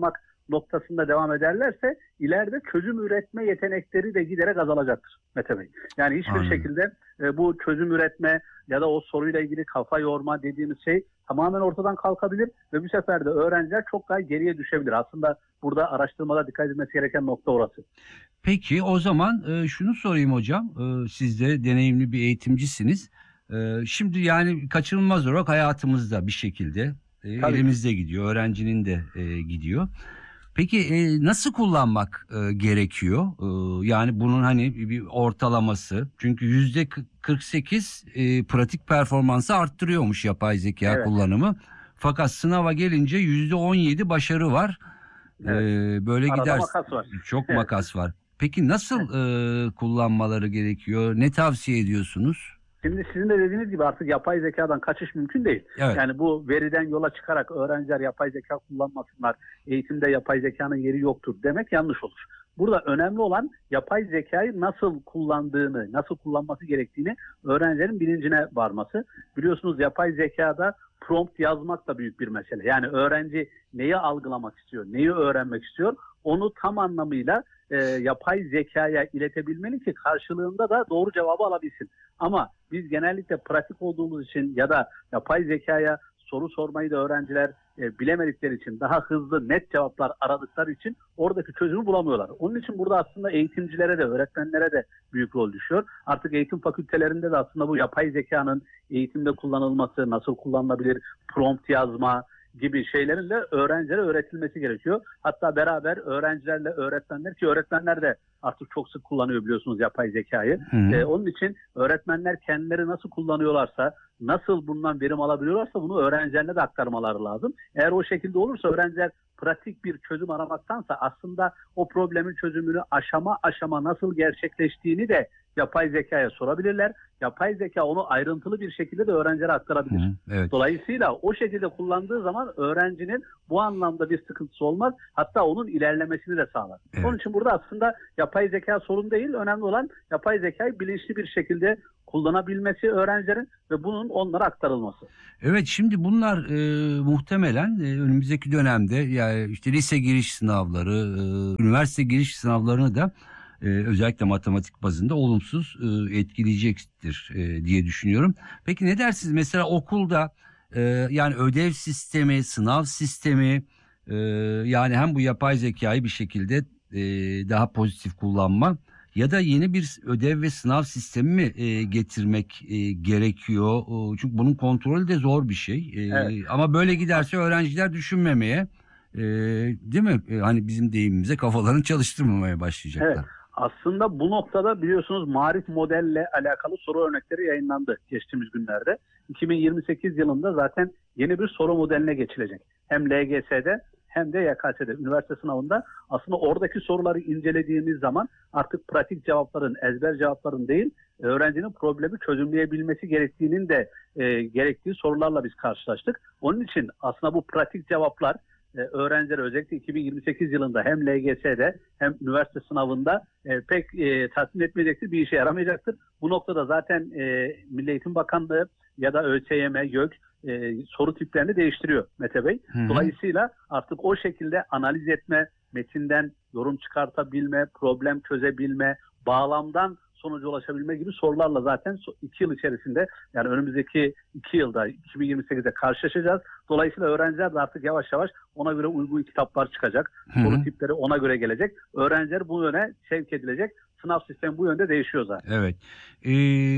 Speaker 20: noktasında devam ederlerse ileride çözüm üretme yetenekleri de giderek azalacaktır Mete Bey. Yani hiçbir
Speaker 19: Aynen.
Speaker 20: şekilde e, bu çözüm üretme ya da o soruyla ilgili kafa yorma dediğimiz şey tamamen ortadan kalkabilir ve bu sefer de öğrenciler çok daha geriye düşebilir. Aslında burada araştırmada dikkat edilmesi gereken nokta orası.
Speaker 19: Peki o zaman e, şunu sorayım hocam. E, siz de deneyimli bir eğitimcisiniz. E, şimdi yani kaçınılmaz olarak hayatımızda bir şekilde e, elimizde gidiyor. Öğrencinin de e, gidiyor. Peki e, nasıl kullanmak e, gerekiyor? E, yani bunun hani bir ortalaması. Çünkü yüzde kırk sekiz e, pratik performansı arttırıyormuş yapay zeka
Speaker 20: Evet.
Speaker 19: kullanımı. Fakat sınava gelince yüzde on yedi başarı var.
Speaker 20: Evet.
Speaker 19: E, böyle
Speaker 20: Arada
Speaker 19: gider.
Speaker 20: makas var.
Speaker 19: Çok
Speaker 20: Evet.
Speaker 19: makas var. Peki nasıl e, kullanmaları gerekiyor? Ne tavsiye ediyorsunuz?
Speaker 20: Şimdi sizin de dediğiniz gibi artık yapay zekadan kaçış mümkün değil.
Speaker 19: Evet.
Speaker 20: Yani bu veriden yola çıkarak öğrenciler yapay zeka kullanmasınlar, eğitimde yapay zekanın yeri yoktur demek yanlış olur. Burada önemli olan yapay zekayı nasıl kullandığını, nasıl kullanması gerektiğini öğrencilerin bilincine varması. Biliyorsunuz yapay zekada prompt yazmak da büyük bir mesele. Yani öğrenci neyi algılamak istiyor, neyi öğrenmek istiyor, onu tam anlamıyla e, yapay zekaya iletebilmeli ki karşılığında da doğru cevabı alabilsin. Ama biz genellikle pratik olduğumuz için ya da yapay zekaya soru sormayı da öğrenciler e, bilemedikleri için, daha hızlı net cevaplar aradıkları için oradaki çözümü bulamıyorlar. Onun için burada aslında eğitimcilere de, öğretmenlere de büyük rol düşüyor. Artık eğitim fakültelerinde de aslında bu yapay zekanın eğitimde kullanılması, nasıl kullanılabilir, prompt yazma gibi şeylerin de öğrencilere öğretilmesi gerekiyor. Hatta beraber öğrencilerle öğretmenler, ki öğretmenler de artık çok sık kullanıyor biliyorsunuz yapay zekayı. Ee, onun için öğretmenler kendileri nasıl kullanıyorlarsa, nasıl bundan verim alabiliyorlarsa bunu öğrencilerine de aktarmaları lazım. Eğer o şekilde olursa öğrenciler pratik bir çözüm aramaktansa aslında o problemin çözümünü aşama aşama nasıl gerçekleştiğini de yapay zekaya sorabilirler. Yapay zeka onu ayrıntılı bir şekilde de öğrencilere aktarabilir.
Speaker 19: Hı, evet.
Speaker 20: Dolayısıyla o şekilde kullandığı zaman öğrencinin bu anlamda bir sıkıntısı olmaz. Hatta onun ilerlemesini de sağlar.
Speaker 19: Evet.
Speaker 20: Onun için burada aslında yapay zeka sorun değil. Önemli olan yapay zekayı bilinçli bir şekilde kullanabilmesi öğrencilerin ve bunun onlara aktarılması.
Speaker 19: Evet, şimdi bunlar e, muhtemelen e, önümüzdeki dönemde yani işte lise giriş sınavları, e, üniversite giriş sınavlarını da e, özellikle matematik bazında olumsuz e, etkileyecektir e, diye düşünüyorum. Peki ne dersiniz mesela okulda e, yani ödev sistemi, sınav sistemi e, yani hem bu yapay zekayı bir şekilde e, daha pozitif kullanma ya da yeni bir ödev ve sınav sistemi mi e, getirmek e, gerekiyor? O, çünkü bunun kontrolü de zor bir şey. E,
Speaker 20: Evet.
Speaker 19: Ama böyle giderse öğrenciler düşünmemeye, e, değil mi? E, hani bizim deyimimize kafalarını çalıştırmamaya başlayacaklar.
Speaker 20: Evet. Aslında bu noktada biliyorsunuz marif modelle alakalı soru örnekleri yayınlandı geçtiğimiz günlerde. iki bin yirmi sekiz yılında zaten yeni bir soru modeline geçilecek. Hem L G S'de hem de Y K S'de, üniversite sınavında aslında oradaki soruları incelediğimiz zaman artık pratik cevapların, ezber cevapların değil, öğrencinin problemi çözümleyebilmesi gerektiğinin de e, gerektiği sorularla biz karşılaştık. Onun için aslında bu pratik cevaplar e, öğrenciler özellikle iki bin yirmi sekiz yılında hem L G S'de hem üniversite sınavında e, pek e, tatmin etmeyecektir, bir işe yaramayacaktır. Bu noktada zaten e, Milli Eğitim Bakanlığı ya da ÖSYM, YÖK e, soru tiplerini değiştiriyor Mete Bey.
Speaker 19: Hı hı.
Speaker 20: Dolayısıyla artık o şekilde analiz etme, metinden yorum çıkartabilme, problem çözebilme, bağlamdan sonuca ulaşabilme gibi sorularla zaten iki yıl içerisinde, yani önümüzdeki iki yılda iki bin yirmi sekizde karşılaşacağız. Dolayısıyla öğrenciler de artık yavaş yavaş ona göre uygun kitaplar çıkacak.
Speaker 19: Hı hı.
Speaker 20: Soru tipleri ona göre gelecek. Öğrenciler bu yöne sevk edilecek. Sınav sistemi bu yönde değişiyor zaten.
Speaker 19: Evet. Ee,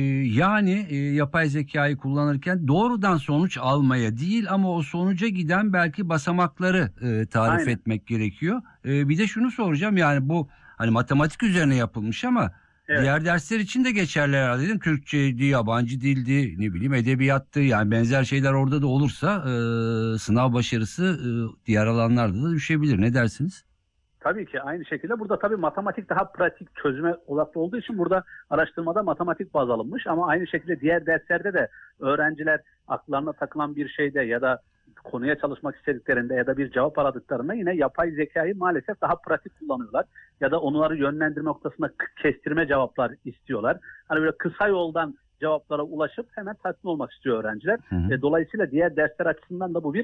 Speaker 19: yani e, yapay zekayı kullanırken doğrudan sonuç almaya değil ama o sonuca giden belki basamakları e, tarif
Speaker 20: Aynen.
Speaker 19: etmek gerekiyor. E, bir de şunu soracağım, yani bu hani matematik üzerine yapılmış ama
Speaker 20: Evet.
Speaker 19: diğer dersler için de geçerli herhalde değil mi? Türkçeydi, yabancı dildi, ne bileyim edebiyattı, yani benzer şeyler orada da olursa e, sınav başarısı e, diğer alanlarda da düşebilir. Ne dersiniz?
Speaker 20: Tabii ki aynı şekilde burada tabii matematik daha pratik çözüme odaklı olduğu için burada araştırmada matematik baz alınmış, ama aynı şekilde diğer derslerde de öğrenciler aklarına takılan bir şeyde ya da konuya çalışmak istediklerinde ya da bir cevap aradıklarında yine yapay zekayı maalesef daha pratik kullanıyorlar. Ya da onları yönlendirme noktasında kestirme cevaplar istiyorlar. Hani böyle kısa yoldan cevaplara ulaşıp hemen tatmin olmak istiyor öğrenciler.
Speaker 19: Hı hı.
Speaker 20: E, dolayısıyla diğer dersler açısından da bu bir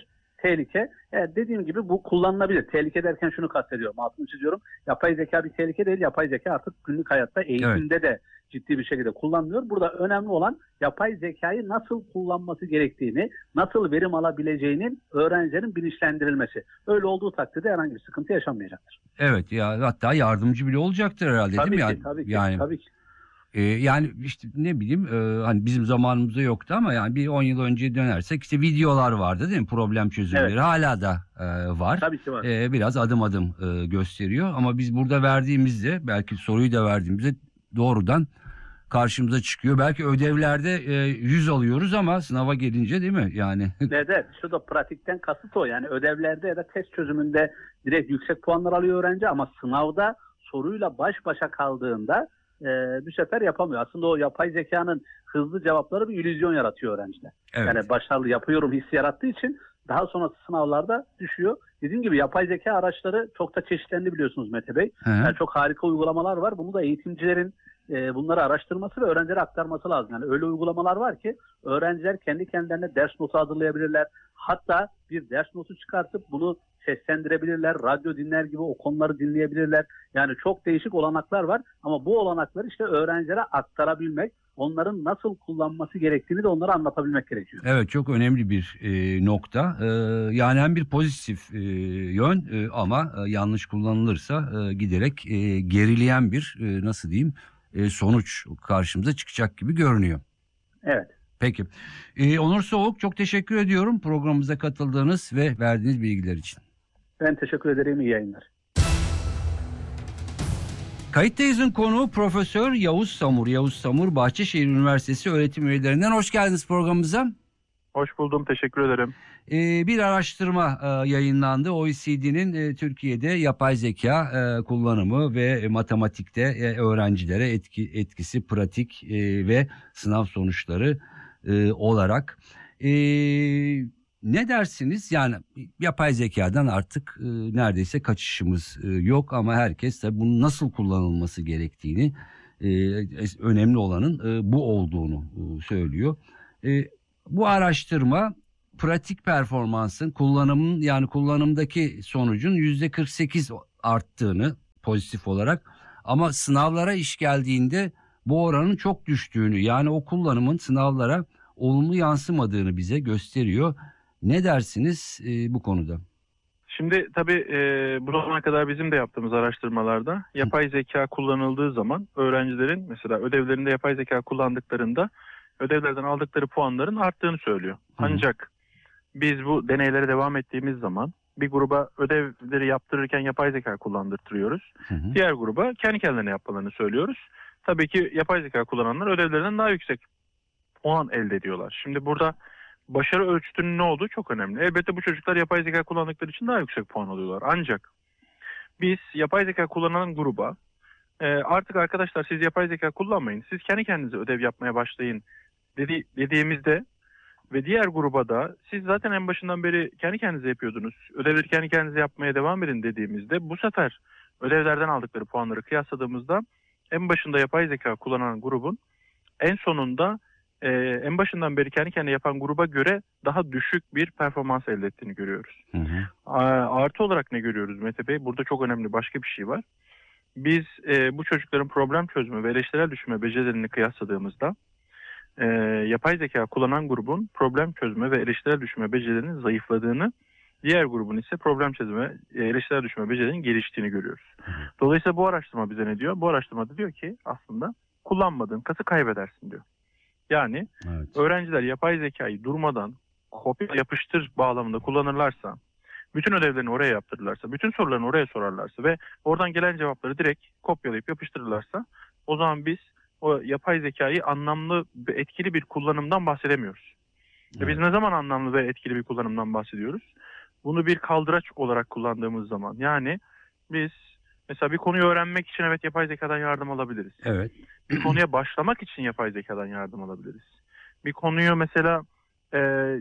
Speaker 20: tehlike. Evet, dediğim gibi bu kullanılabilir. Tehlike derken şunu kastediyorum, altını çiziyorum. Yapay zeka bir tehlike değil. Yapay zeka artık günlük hayatta, eğitimde evet. de ciddi bir şekilde kullanılıyor. Burada önemli olan yapay zekayı nasıl kullanması gerektiğini, nasıl verim alabileceğinin öğrencilerin bilinçlendirilmesi. Öyle olduğu takdirde herhangi bir sıkıntı yaşanmayacaktır.
Speaker 19: Evet, ya hatta yardımcı bile olacaktır herhalde,
Speaker 20: tabii
Speaker 19: değil mi?
Speaker 20: Ki,
Speaker 19: yani,
Speaker 20: tabii ki,
Speaker 19: yani,
Speaker 20: tabii ki.
Speaker 19: E, yani işte ne bileyim, e, hani bizim zamanımızda yoktu ama yani bir on yıl önce dönersek işte videolar vardı, değil mi? Problem çözümleri evet. hala da e, var.
Speaker 20: Tabii ki var.
Speaker 19: E, biraz adım adım e, gösteriyor ama biz burada verdiğimizde, belki soruyu da verdiğimizde doğrudan karşımıza çıkıyor. Belki ödevlerde e, yüz alıyoruz ama sınava gelince, değil mi? Yani.
Speaker 20: Evet, evet. Şurada pratikten kasıt o. Yani ödevlerde ya da test çözümünde direkt yüksek puanlar alıyor öğrenci ama sınavda soruyla baş başa kaldığında e, bir sefer yapamıyor. Aslında o yapay zekanın hızlı cevapları bir illüzyon yaratıyor öğrenciler. Evet. Yani başarılı yapıyorum hissi yarattığı için daha sonrası sınavlarda düşüyor. Dediğim gibi yapay zeka araçları çok da çeşitlendi, biliyorsunuz Mete Bey. Yani çok harika uygulamalar var. Bunu da eğitimcilerin e, bunları araştırması ve öğrencilere aktarması lazım. Yani öyle uygulamalar var ki öğrenciler kendi kendilerine ders notu hazırlayabilirler. Hatta bir ders notu çıkartıp bunu seslendirebilirler. Radyo dinler gibi o konuları dinleyebilirler. Yani çok değişik olanaklar var ama bu olanakları işte öğrencilere aktarabilmek, onların nasıl kullanması gerektiğini de onlara anlatabilmek gerekiyor.
Speaker 19: Evet, çok önemli bir e, nokta. E, yani hem bir pozitif e, yön e, ama e, yanlış kullanılırsa e, giderek e, gerileyen bir e, nasıl diyeyim e, sonuç karşımıza çıkacak gibi görünüyor.
Speaker 20: Evet.
Speaker 19: Peki. E, Onur Soğuk, çok teşekkür ediyorum programımıza katıldığınız ve verdiğiniz bilgiler için.
Speaker 20: Ben teşekkür ederim. İyi yayınlar.
Speaker 19: Kayıttayız'ın konuğu Profesör Yavuz Samur. Yavuz Samur, Bahçeşehir Üniversitesi öğretim üyelerinden. Hoş geldiniz programımıza.
Speaker 21: Hoş buldum, teşekkür ederim.
Speaker 19: Ee, bir araştırma e, yayınlandı. O E C D'nin e, Türkiye'de yapay zeka e, kullanımı ve e, matematikte e, öğrencilere etki, etkisi, pratik e, ve sınav sonuçları e, olarak. E, ne dersiniz? Yani yapay zekadan artık e, neredeyse kaçışımız e, yok ama herkes de bunun nasıl kullanılması gerektiğini, e, önemli olanın e, bu olduğunu e, söylüyor. E, bu araştırma pratik performansın, kullanımın, yani kullanımdaki sonucun yüzde kırk sekiz arttığını pozitif olarak, ama sınavlara iş geldiğinde bu oranın çok düştüğünü, yani o kullanımın sınavlara olumlu yansımadığını bize gösteriyor. Ne dersiniz e, bu konuda?
Speaker 21: Şimdi tabii e, bu zamana kadar bizim de yaptığımız araştırmalarda yapay zeka kullanıldığı zaman öğrencilerin mesela ödevlerinde yapay zeka kullandıklarında ödevlerden aldıkları puanların arttığını söylüyor. Hı. Ancak biz bu deneylere devam ettiğimiz zaman bir gruba ödevleri yaptırırken yapay zeka kullandırtıyoruz. Hı hı. Diğer gruba kendi kendilerine yapmalarını söylüyoruz. Tabii ki yapay zeka kullananlar ödevlerinden daha yüksek puan elde ediyorlar. Şimdi burada başarı ölçütünün ne olduğu çok önemli. Elbette bu çocuklar yapay zeka kullandıkları için daha yüksek puan alıyorlar. Ancak biz yapay zeka kullanan gruba e, artık arkadaşlar siz yapay zeka kullanmayın, siz kendi kendinize ödev yapmaya başlayın dedi, dediğimizde ve diğer gruba da siz zaten en başından beri kendi kendinize yapıyordunuz, ödevleri kendi kendinize yapmaya devam edin dediğimizde bu sefer ödevlerden aldıkları puanları kıyasladığımızda en başında yapay zeka kullanan grubun en sonunda Ee, en başından beri kendi kendine yapan gruba göre daha düşük bir performans elde ettiğini görüyoruz. Hı hı. Artı olarak ne görüyoruz Mete Bey? Burada çok önemli başka bir şey var. Biz e, bu çocukların problem çözme ve eleştirel düşünme becerilerini kıyasladığımızda e, yapay zeka kullanan grubun problem çözme ve eleştirel düşünme becerilerinin zayıfladığını, diğer grubun ise problem çözme, eleştirel düşünme becerilerinin geliştiğini görüyoruz. Hı hı. Dolayısıyla bu araştırma bize ne diyor? Bu araştırmada diyor ki aslında kullanmadığın katı kaybedersin diyor. Yani evet. Öğrenciler yapay zekayı durmadan kopya yapıştır bağlamında kullanırlarsa, bütün ödevlerini oraya yaptırırlarsa, bütün sorularını oraya sorarlarsa ve oradan gelen cevapları direkt kopyalayıp yapıştırırlarsa, o zaman biz o yapay zekayı anlamlı ve etkili bir kullanımdan bahsedemiyoruz. Evet. Biz ne zaman anlamlı ve etkili bir kullanımdan bahsediyoruz? Bunu bir kaldıraç olarak kullandığımız zaman. Yani biz mesela bir konuyu öğrenmek için evet yapay zekadan yardım alabiliriz.
Speaker 19: Evet.
Speaker 21: Bir konuya başlamak için yapay zekadan yardım alabiliriz. Bir konuyu mesela e,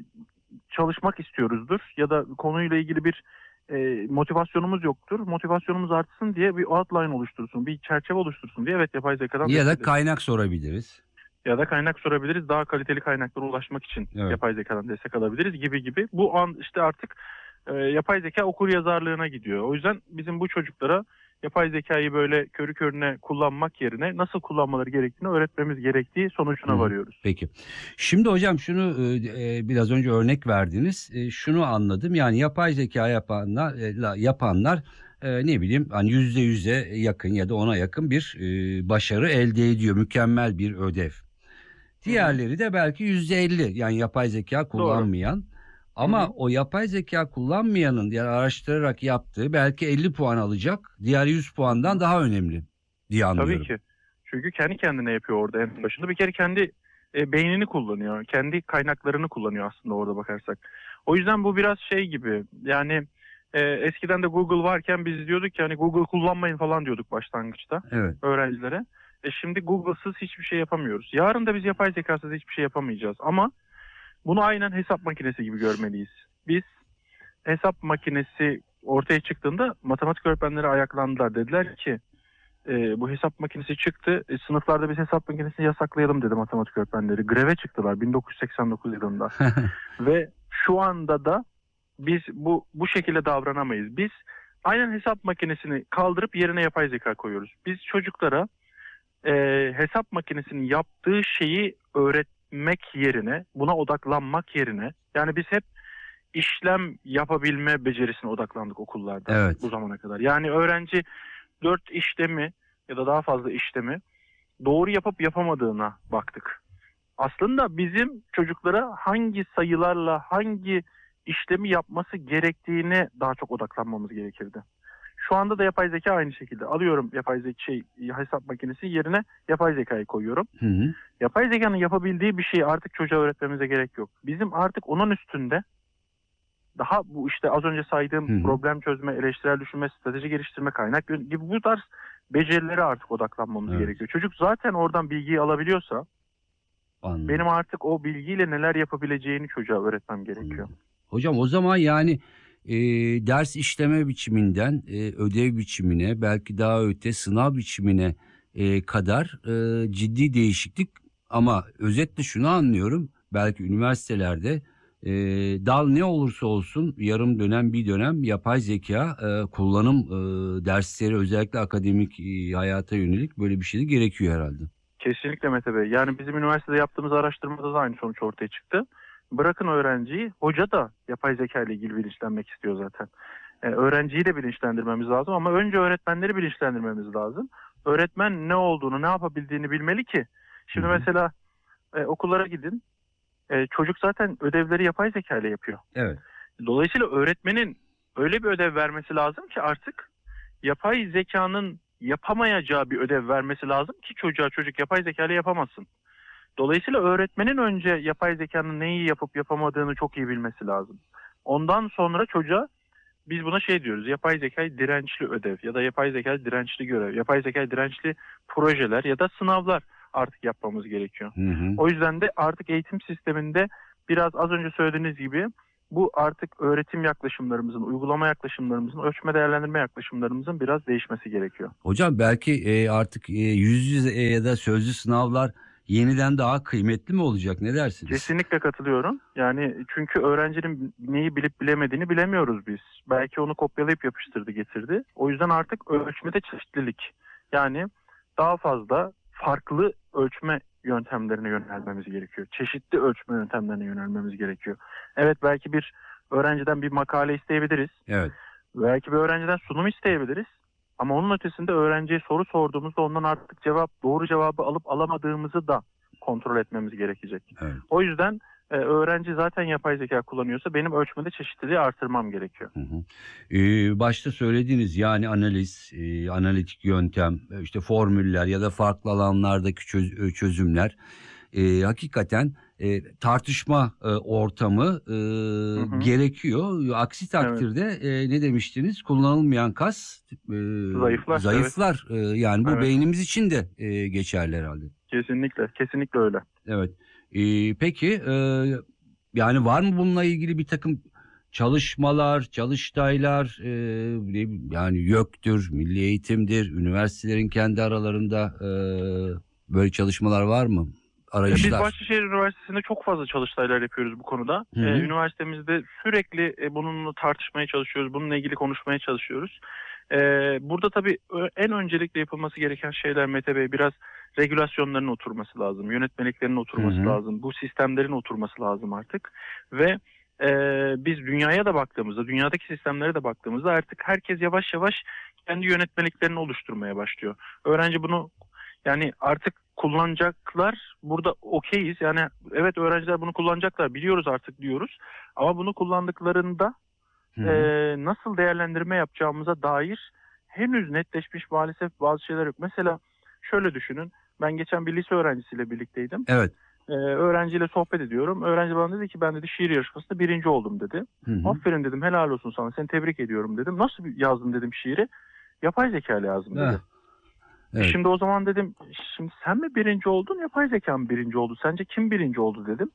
Speaker 21: çalışmak istiyoruzdur ya da konuyla ilgili bir e, motivasyonumuz yoktur. Motivasyonumuz artsın diye bir outline oluştursun, bir çerçeve oluştursun diye evet yapay zekadan.
Speaker 19: Ya da kaynak sorabiliriz.
Speaker 21: Ya da kaynak sorabiliriz. Daha kaliteli kaynaklara ulaşmak için
Speaker 19: Evet.
Speaker 21: yapay zekadan destek alabiliriz gibi gibi. Bu an işte artık e, yapay zeka okur yazarlığına gidiyor. O yüzden bizim bu çocuklara yapay zekayı böyle körü körüne kullanmak yerine nasıl kullanmaları gerektiğini öğretmemiz gerektiği sonucuna
Speaker 19: Hı.
Speaker 21: varıyoruz.
Speaker 19: Peki. Şimdi hocam şunu e, biraz önce örnek verdiniz. E, şunu anladım. Yani yapay zeka yapanlar e, la- yapanlar e, ne bileyim hani yüzde yüze yakın ya da ona yakın bir e, başarı elde ediyor. Mükemmel bir ödev. Diğerleri de belki yüzde elli yani yapay zeka kullanmayan. Ama
Speaker 21: Hı hı.
Speaker 19: o yapay zeka kullanmayanın yani araştırarak yaptığı belki elli puan alacak. Diğer yüz puandan daha önemli diye anlıyorum.
Speaker 21: Tabii ki. Çünkü kendi kendine yapıyor orada en başında. Bir kere kendi e, beynini kullanıyor. Kendi kaynaklarını kullanıyor aslında orada bakarsak. O yüzden bu biraz şey gibi. Yani e, eskiden de Google varken biz diyorduk ki hani Google kullanmayın falan diyorduk başlangıçta
Speaker 19: Evet.
Speaker 21: öğrencilere. E şimdi Google'sız hiçbir şey yapamıyoruz. Yarın da biz yapay zekasız hiçbir şey yapamayacağız. Ama bunu aynen hesap makinesi gibi görmeliyiz. Biz hesap makinesi ortaya çıktığında matematik öğretmenleri ayaklandılar. Dediler ki e, bu hesap makinesi çıktı. E, sınıflarda biz hesap makinesini yasaklayalım dedi matematik öğretmenleri. Greve çıktılar bin dokuz yüz seksen dokuz yılında. Ve şu anda da biz bu bu şekilde davranamayız. Biz aynen hesap makinesini kaldırıp yerine yapay zeka koyuyoruz. Biz çocuklara e, hesap makinesinin yaptığı şeyi öğretmek yerine, buna odaklanmak yerine, yani biz hep işlem yapabilme becerisine odaklandık okullarda
Speaker 19: Evet.
Speaker 21: bu zamana kadar. Yani öğrenci dört işlemi ya da daha fazla işlemi doğru yapıp yapamadığına baktık. Aslında bizim çocuklara hangi sayılarla hangi işlemi yapması gerektiğine daha çok odaklanmamız gerekirdi. Şu anda da yapay zeka aynı şekilde. Alıyorum yapay zeka şey hesap makinesi yerine yapay zekayı koyuyorum.
Speaker 19: Hı hı.
Speaker 21: Yapay zekanın yapabildiği bir şeyi artık çocuğa öğretmemize gerek yok. Bizim artık onun üstünde daha bu işte az önce saydığım
Speaker 19: Hı hı.
Speaker 21: problem çözme, eleştirel düşünme, strateji geliştirme, kaynak yön- gibi bu tarz becerilere artık odaklanmamız
Speaker 19: Evet.
Speaker 21: gerekiyor. Çocuk zaten oradan bilgiyi alabiliyorsa
Speaker 19: Anladım.
Speaker 21: benim artık o bilgiyle neler yapabileceğini çocuğa öğretmem gerekiyor.
Speaker 19: Hocam o zaman yani e, ders işleme biçiminden e, ödev biçimine belki daha öte sınav biçimine e, kadar e, ciddi değişiklik ama özetle şunu anlıyorum belki üniversitelerde e, dal ne olursa olsun yarım dönem bir dönem yapay zeka e, kullanım e, dersleri özellikle akademik e, hayata yönelik böyle bir şey de gerekiyor herhalde.
Speaker 21: Kesinlikle Mete Bey. Yani bizim üniversitede yaptığımız araştırmada da aynı sonuç ortaya çıktı. Bırakın öğrenciyi, hoca da yapay zeka ile ilgili bilinçlenmek istiyor zaten. Ee, öğrenciyi de bilinçlendirmemiz lazım ama önce öğretmenleri bilinçlendirmemiz lazım. Öğretmen ne olduğunu, ne yapabildiğini bilmeli ki. Şimdi mesela e, okullara gidin. E, çocuk zaten ödevleri yapay zeka ile yapıyor.
Speaker 19: Evet.
Speaker 21: Dolayısıyla öğretmenin öyle bir ödev vermesi lazım ki artık yapay zekanın yapamayacağı bir ödev vermesi lazım ki çocuğa çocuk yapay zeka ile yapamasın. Dolayısıyla öğretmenin önce yapay zekanın neyi yapıp yapamadığını çok iyi bilmesi lazım. Ondan sonra çocuğa biz buna şey diyoruz, yapay zekayı dirençli ödev ya da yapay zekayı dirençli görev, yapay zekayı dirençli projeler ya da sınavlar artık yapmamız gerekiyor.
Speaker 19: Hı hı.
Speaker 21: O yüzden de artık eğitim sisteminde biraz az önce söylediğiniz gibi bu artık öğretim yaklaşımlarımızın, uygulama yaklaşımlarımızın, ölçme değerlendirme yaklaşımlarımızın biraz değişmesi gerekiyor.
Speaker 19: Hocam belki e, artık e, yüz yüze ya da sözlü sınavlar yeniden daha kıymetli mi olacak? Ne dersiniz?
Speaker 21: Kesinlikle katılıyorum. Yani çünkü öğrencinin neyi bilip bilemediğini bilemiyoruz biz. Belki onu kopyalayıp yapıştırdı getirdi. O yüzden artık ölçmede çeşitlilik. Yani daha fazla farklı ölçme yöntemlerine yönelmemiz gerekiyor. Çeşitli ölçme yöntemlerine yönelmemiz gerekiyor. Evet belki bir öğrenciden bir makale isteyebiliriz.
Speaker 19: Evet.
Speaker 21: Belki bir öğrenciden sunum isteyebiliriz. Ama onun ötesinde öğrenciye soru sorduğumuzda ondan artık cevap, doğru cevabı alıp alamadığımızı da kontrol etmemiz gerekecek.
Speaker 19: Evet.
Speaker 21: O yüzden e, öğrenci zaten yapay zeka kullanıyorsa benim ölçmede çeşitliliği artırmam gerekiyor.
Speaker 19: Hı hı. Ee, başta söylediğiniz yani analiz, e, analitik yöntem, işte formüller ya da farklı alanlardaki çöz, çözümler e, hakikaten e, tartışma e, ortamı e,
Speaker 21: hı.
Speaker 19: gerekiyor. Aksi takdirde e, ne demiştiniz? Kullanılmayan kas e,
Speaker 21: Zayıflar,
Speaker 19: zayıflar. E, yani bu
Speaker 21: Evet.
Speaker 19: beynimiz için de e, geçerli herhalde.
Speaker 21: Kesinlikle, kesinlikle öyle.
Speaker 19: Evet. Ee, peki e, yani var mı bununla ilgili bir takım çalışmalar, çalıştaylar, e, ne bileyim, yani YÖK'tür, Milli Eğitim'dir, üniversitelerin kendi aralarında e, böyle çalışmalar var mı? arayışlar.
Speaker 21: Biz Bahçeşehir Üniversitesi'nde çok fazla çalıştaylar yapıyoruz bu konuda.
Speaker 19: Hı hı.
Speaker 21: Ee, üniversitemizde sürekli e, bununla tartışmaya çalışıyoruz. Bununla ilgili konuşmaya çalışıyoruz. Ee, burada tabii en öncelikle yapılması gereken şeyler Mete Bey biraz regülasyonların oturması lazım. Yönetmeliklerin oturması
Speaker 19: Hı hı.
Speaker 21: lazım. Bu sistemlerin oturması lazım artık. Ve e, biz dünyaya da baktığımızda, dünyadaki sistemlere de baktığımızda artık herkes yavaş yavaş kendi yönetmeliklerini oluşturmaya başlıyor. Öğrenci bunu yani artık kullanacaklar. Burada okeyiz. Yani evet öğrenciler bunu kullanacaklar. Biliyoruz artık diyoruz. Ama bunu kullandıklarında e, nasıl değerlendirme yapacağımıza dair henüz netleşmiş maalesef bazı şeyler yok. Mesela şöyle düşünün. Ben geçen bir lise öğrencisiyle birlikteydim.
Speaker 19: Evet.
Speaker 21: Ee, öğrenciyle sohbet ediyorum. Öğrenci bana dedi ki ben dedi şiir yarışmasında birinci oldum dedi.
Speaker 19: Hı hı.
Speaker 21: Aferin dedim, helal olsun sana, seni tebrik ediyorum dedim. Nasıl yazdın dedim şiiri? Yapay zeka ile yazdım dedi.
Speaker 19: Heh. Evet.
Speaker 21: Şimdi o zaman dedim, şimdi sen mi birinci oldun, yapay zeka mı birinci oldu? Sence kim birinci oldu dedim.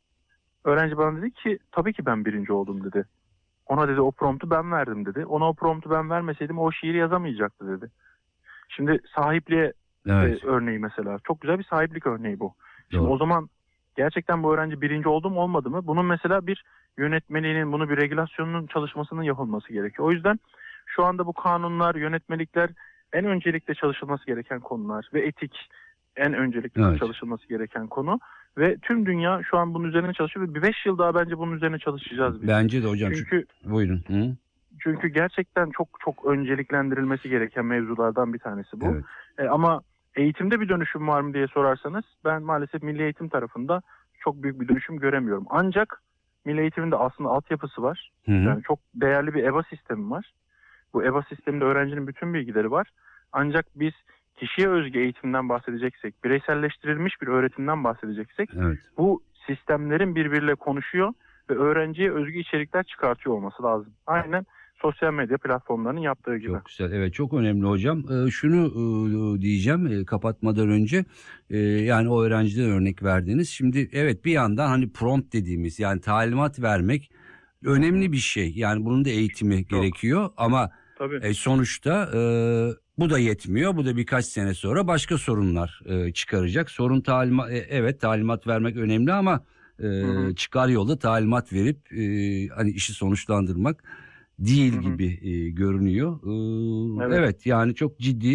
Speaker 21: Öğrenci bana dedi ki tabii ki ben birinci oldum dedi. Ona dedi o promptu ben verdim dedi. Ona o promptu ben vermeseydim o şiiri yazamayacaktı dedi. Şimdi sahipliğe
Speaker 19: Evet.
Speaker 21: e, örneği mesela. Çok güzel bir sahiplik örneği bu. Şimdi
Speaker 19: Doğru.
Speaker 21: o zaman gerçekten bu öğrenci birinci oldu mu olmadı mı? Bunun mesela bir yönetmeliğinin, bunu bir regülasyonunun çalışmasının yapılması gerekiyor. O yüzden şu anda bu kanunlar, yönetmelikler en öncelikle çalışılması gereken konular ve etik en öncelikle
Speaker 19: Evet.
Speaker 21: çalışılması gereken konu. Ve tüm dünya şu an bunun üzerine çalışıyor ve bir beş yıl daha bence bunun üzerine çalışacağız biz.
Speaker 19: Bence de hocam.
Speaker 21: Çünkü
Speaker 19: Buyurun. Hı?
Speaker 21: çünkü gerçekten çok çok önceliklendirilmesi gereken mevzulardan bir tanesi bu.
Speaker 19: Evet.
Speaker 21: E, ama eğitimde bir dönüşüm var mı diye sorarsanız ben maalesef milli eğitim tarafında çok büyük bir dönüşüm göremiyorum. Ancak milli eğitimin de aslında altyapısı var.
Speaker 19: Hı hı.
Speaker 21: Yani çok değerli bir E B A sistemi var. Bu E B A sisteminde öğrencinin bütün bilgileri var. Ancak biz kişiye özgü eğitimden bahsedeceksek, bireyselleştirilmiş bir öğretimden bahsedeceksek
Speaker 19: Evet.
Speaker 21: bu sistemlerin birbiriyle konuşuyor ve öğrenciye özgü içerikler çıkartıyor olması lazım. Aynen sosyal medya platformlarının yaptığı gibi.
Speaker 19: Çok güzel. Evet, çok önemli hocam. Ee, şunu e, diyeceğim e, kapatmadan önce e, yani o öğrenciden örnek verdiniz. Şimdi evet bir yandan hani prompt dediğimiz yani talimat vermek önemli bir şey. Yani bunun da eğitimi gerekiyor ama e, sonuçta e, bu da yetmiyor. Bu da birkaç sene sonra başka sorunlar e, çıkaracak. Sorun talimat e, evet talimat vermek önemli ama e, çıkar yolda talimat verip e, hani işi sonuçlandırmak değil gibi e, görünüyor. Ee,
Speaker 21: Evet.
Speaker 19: evet yani çok ciddi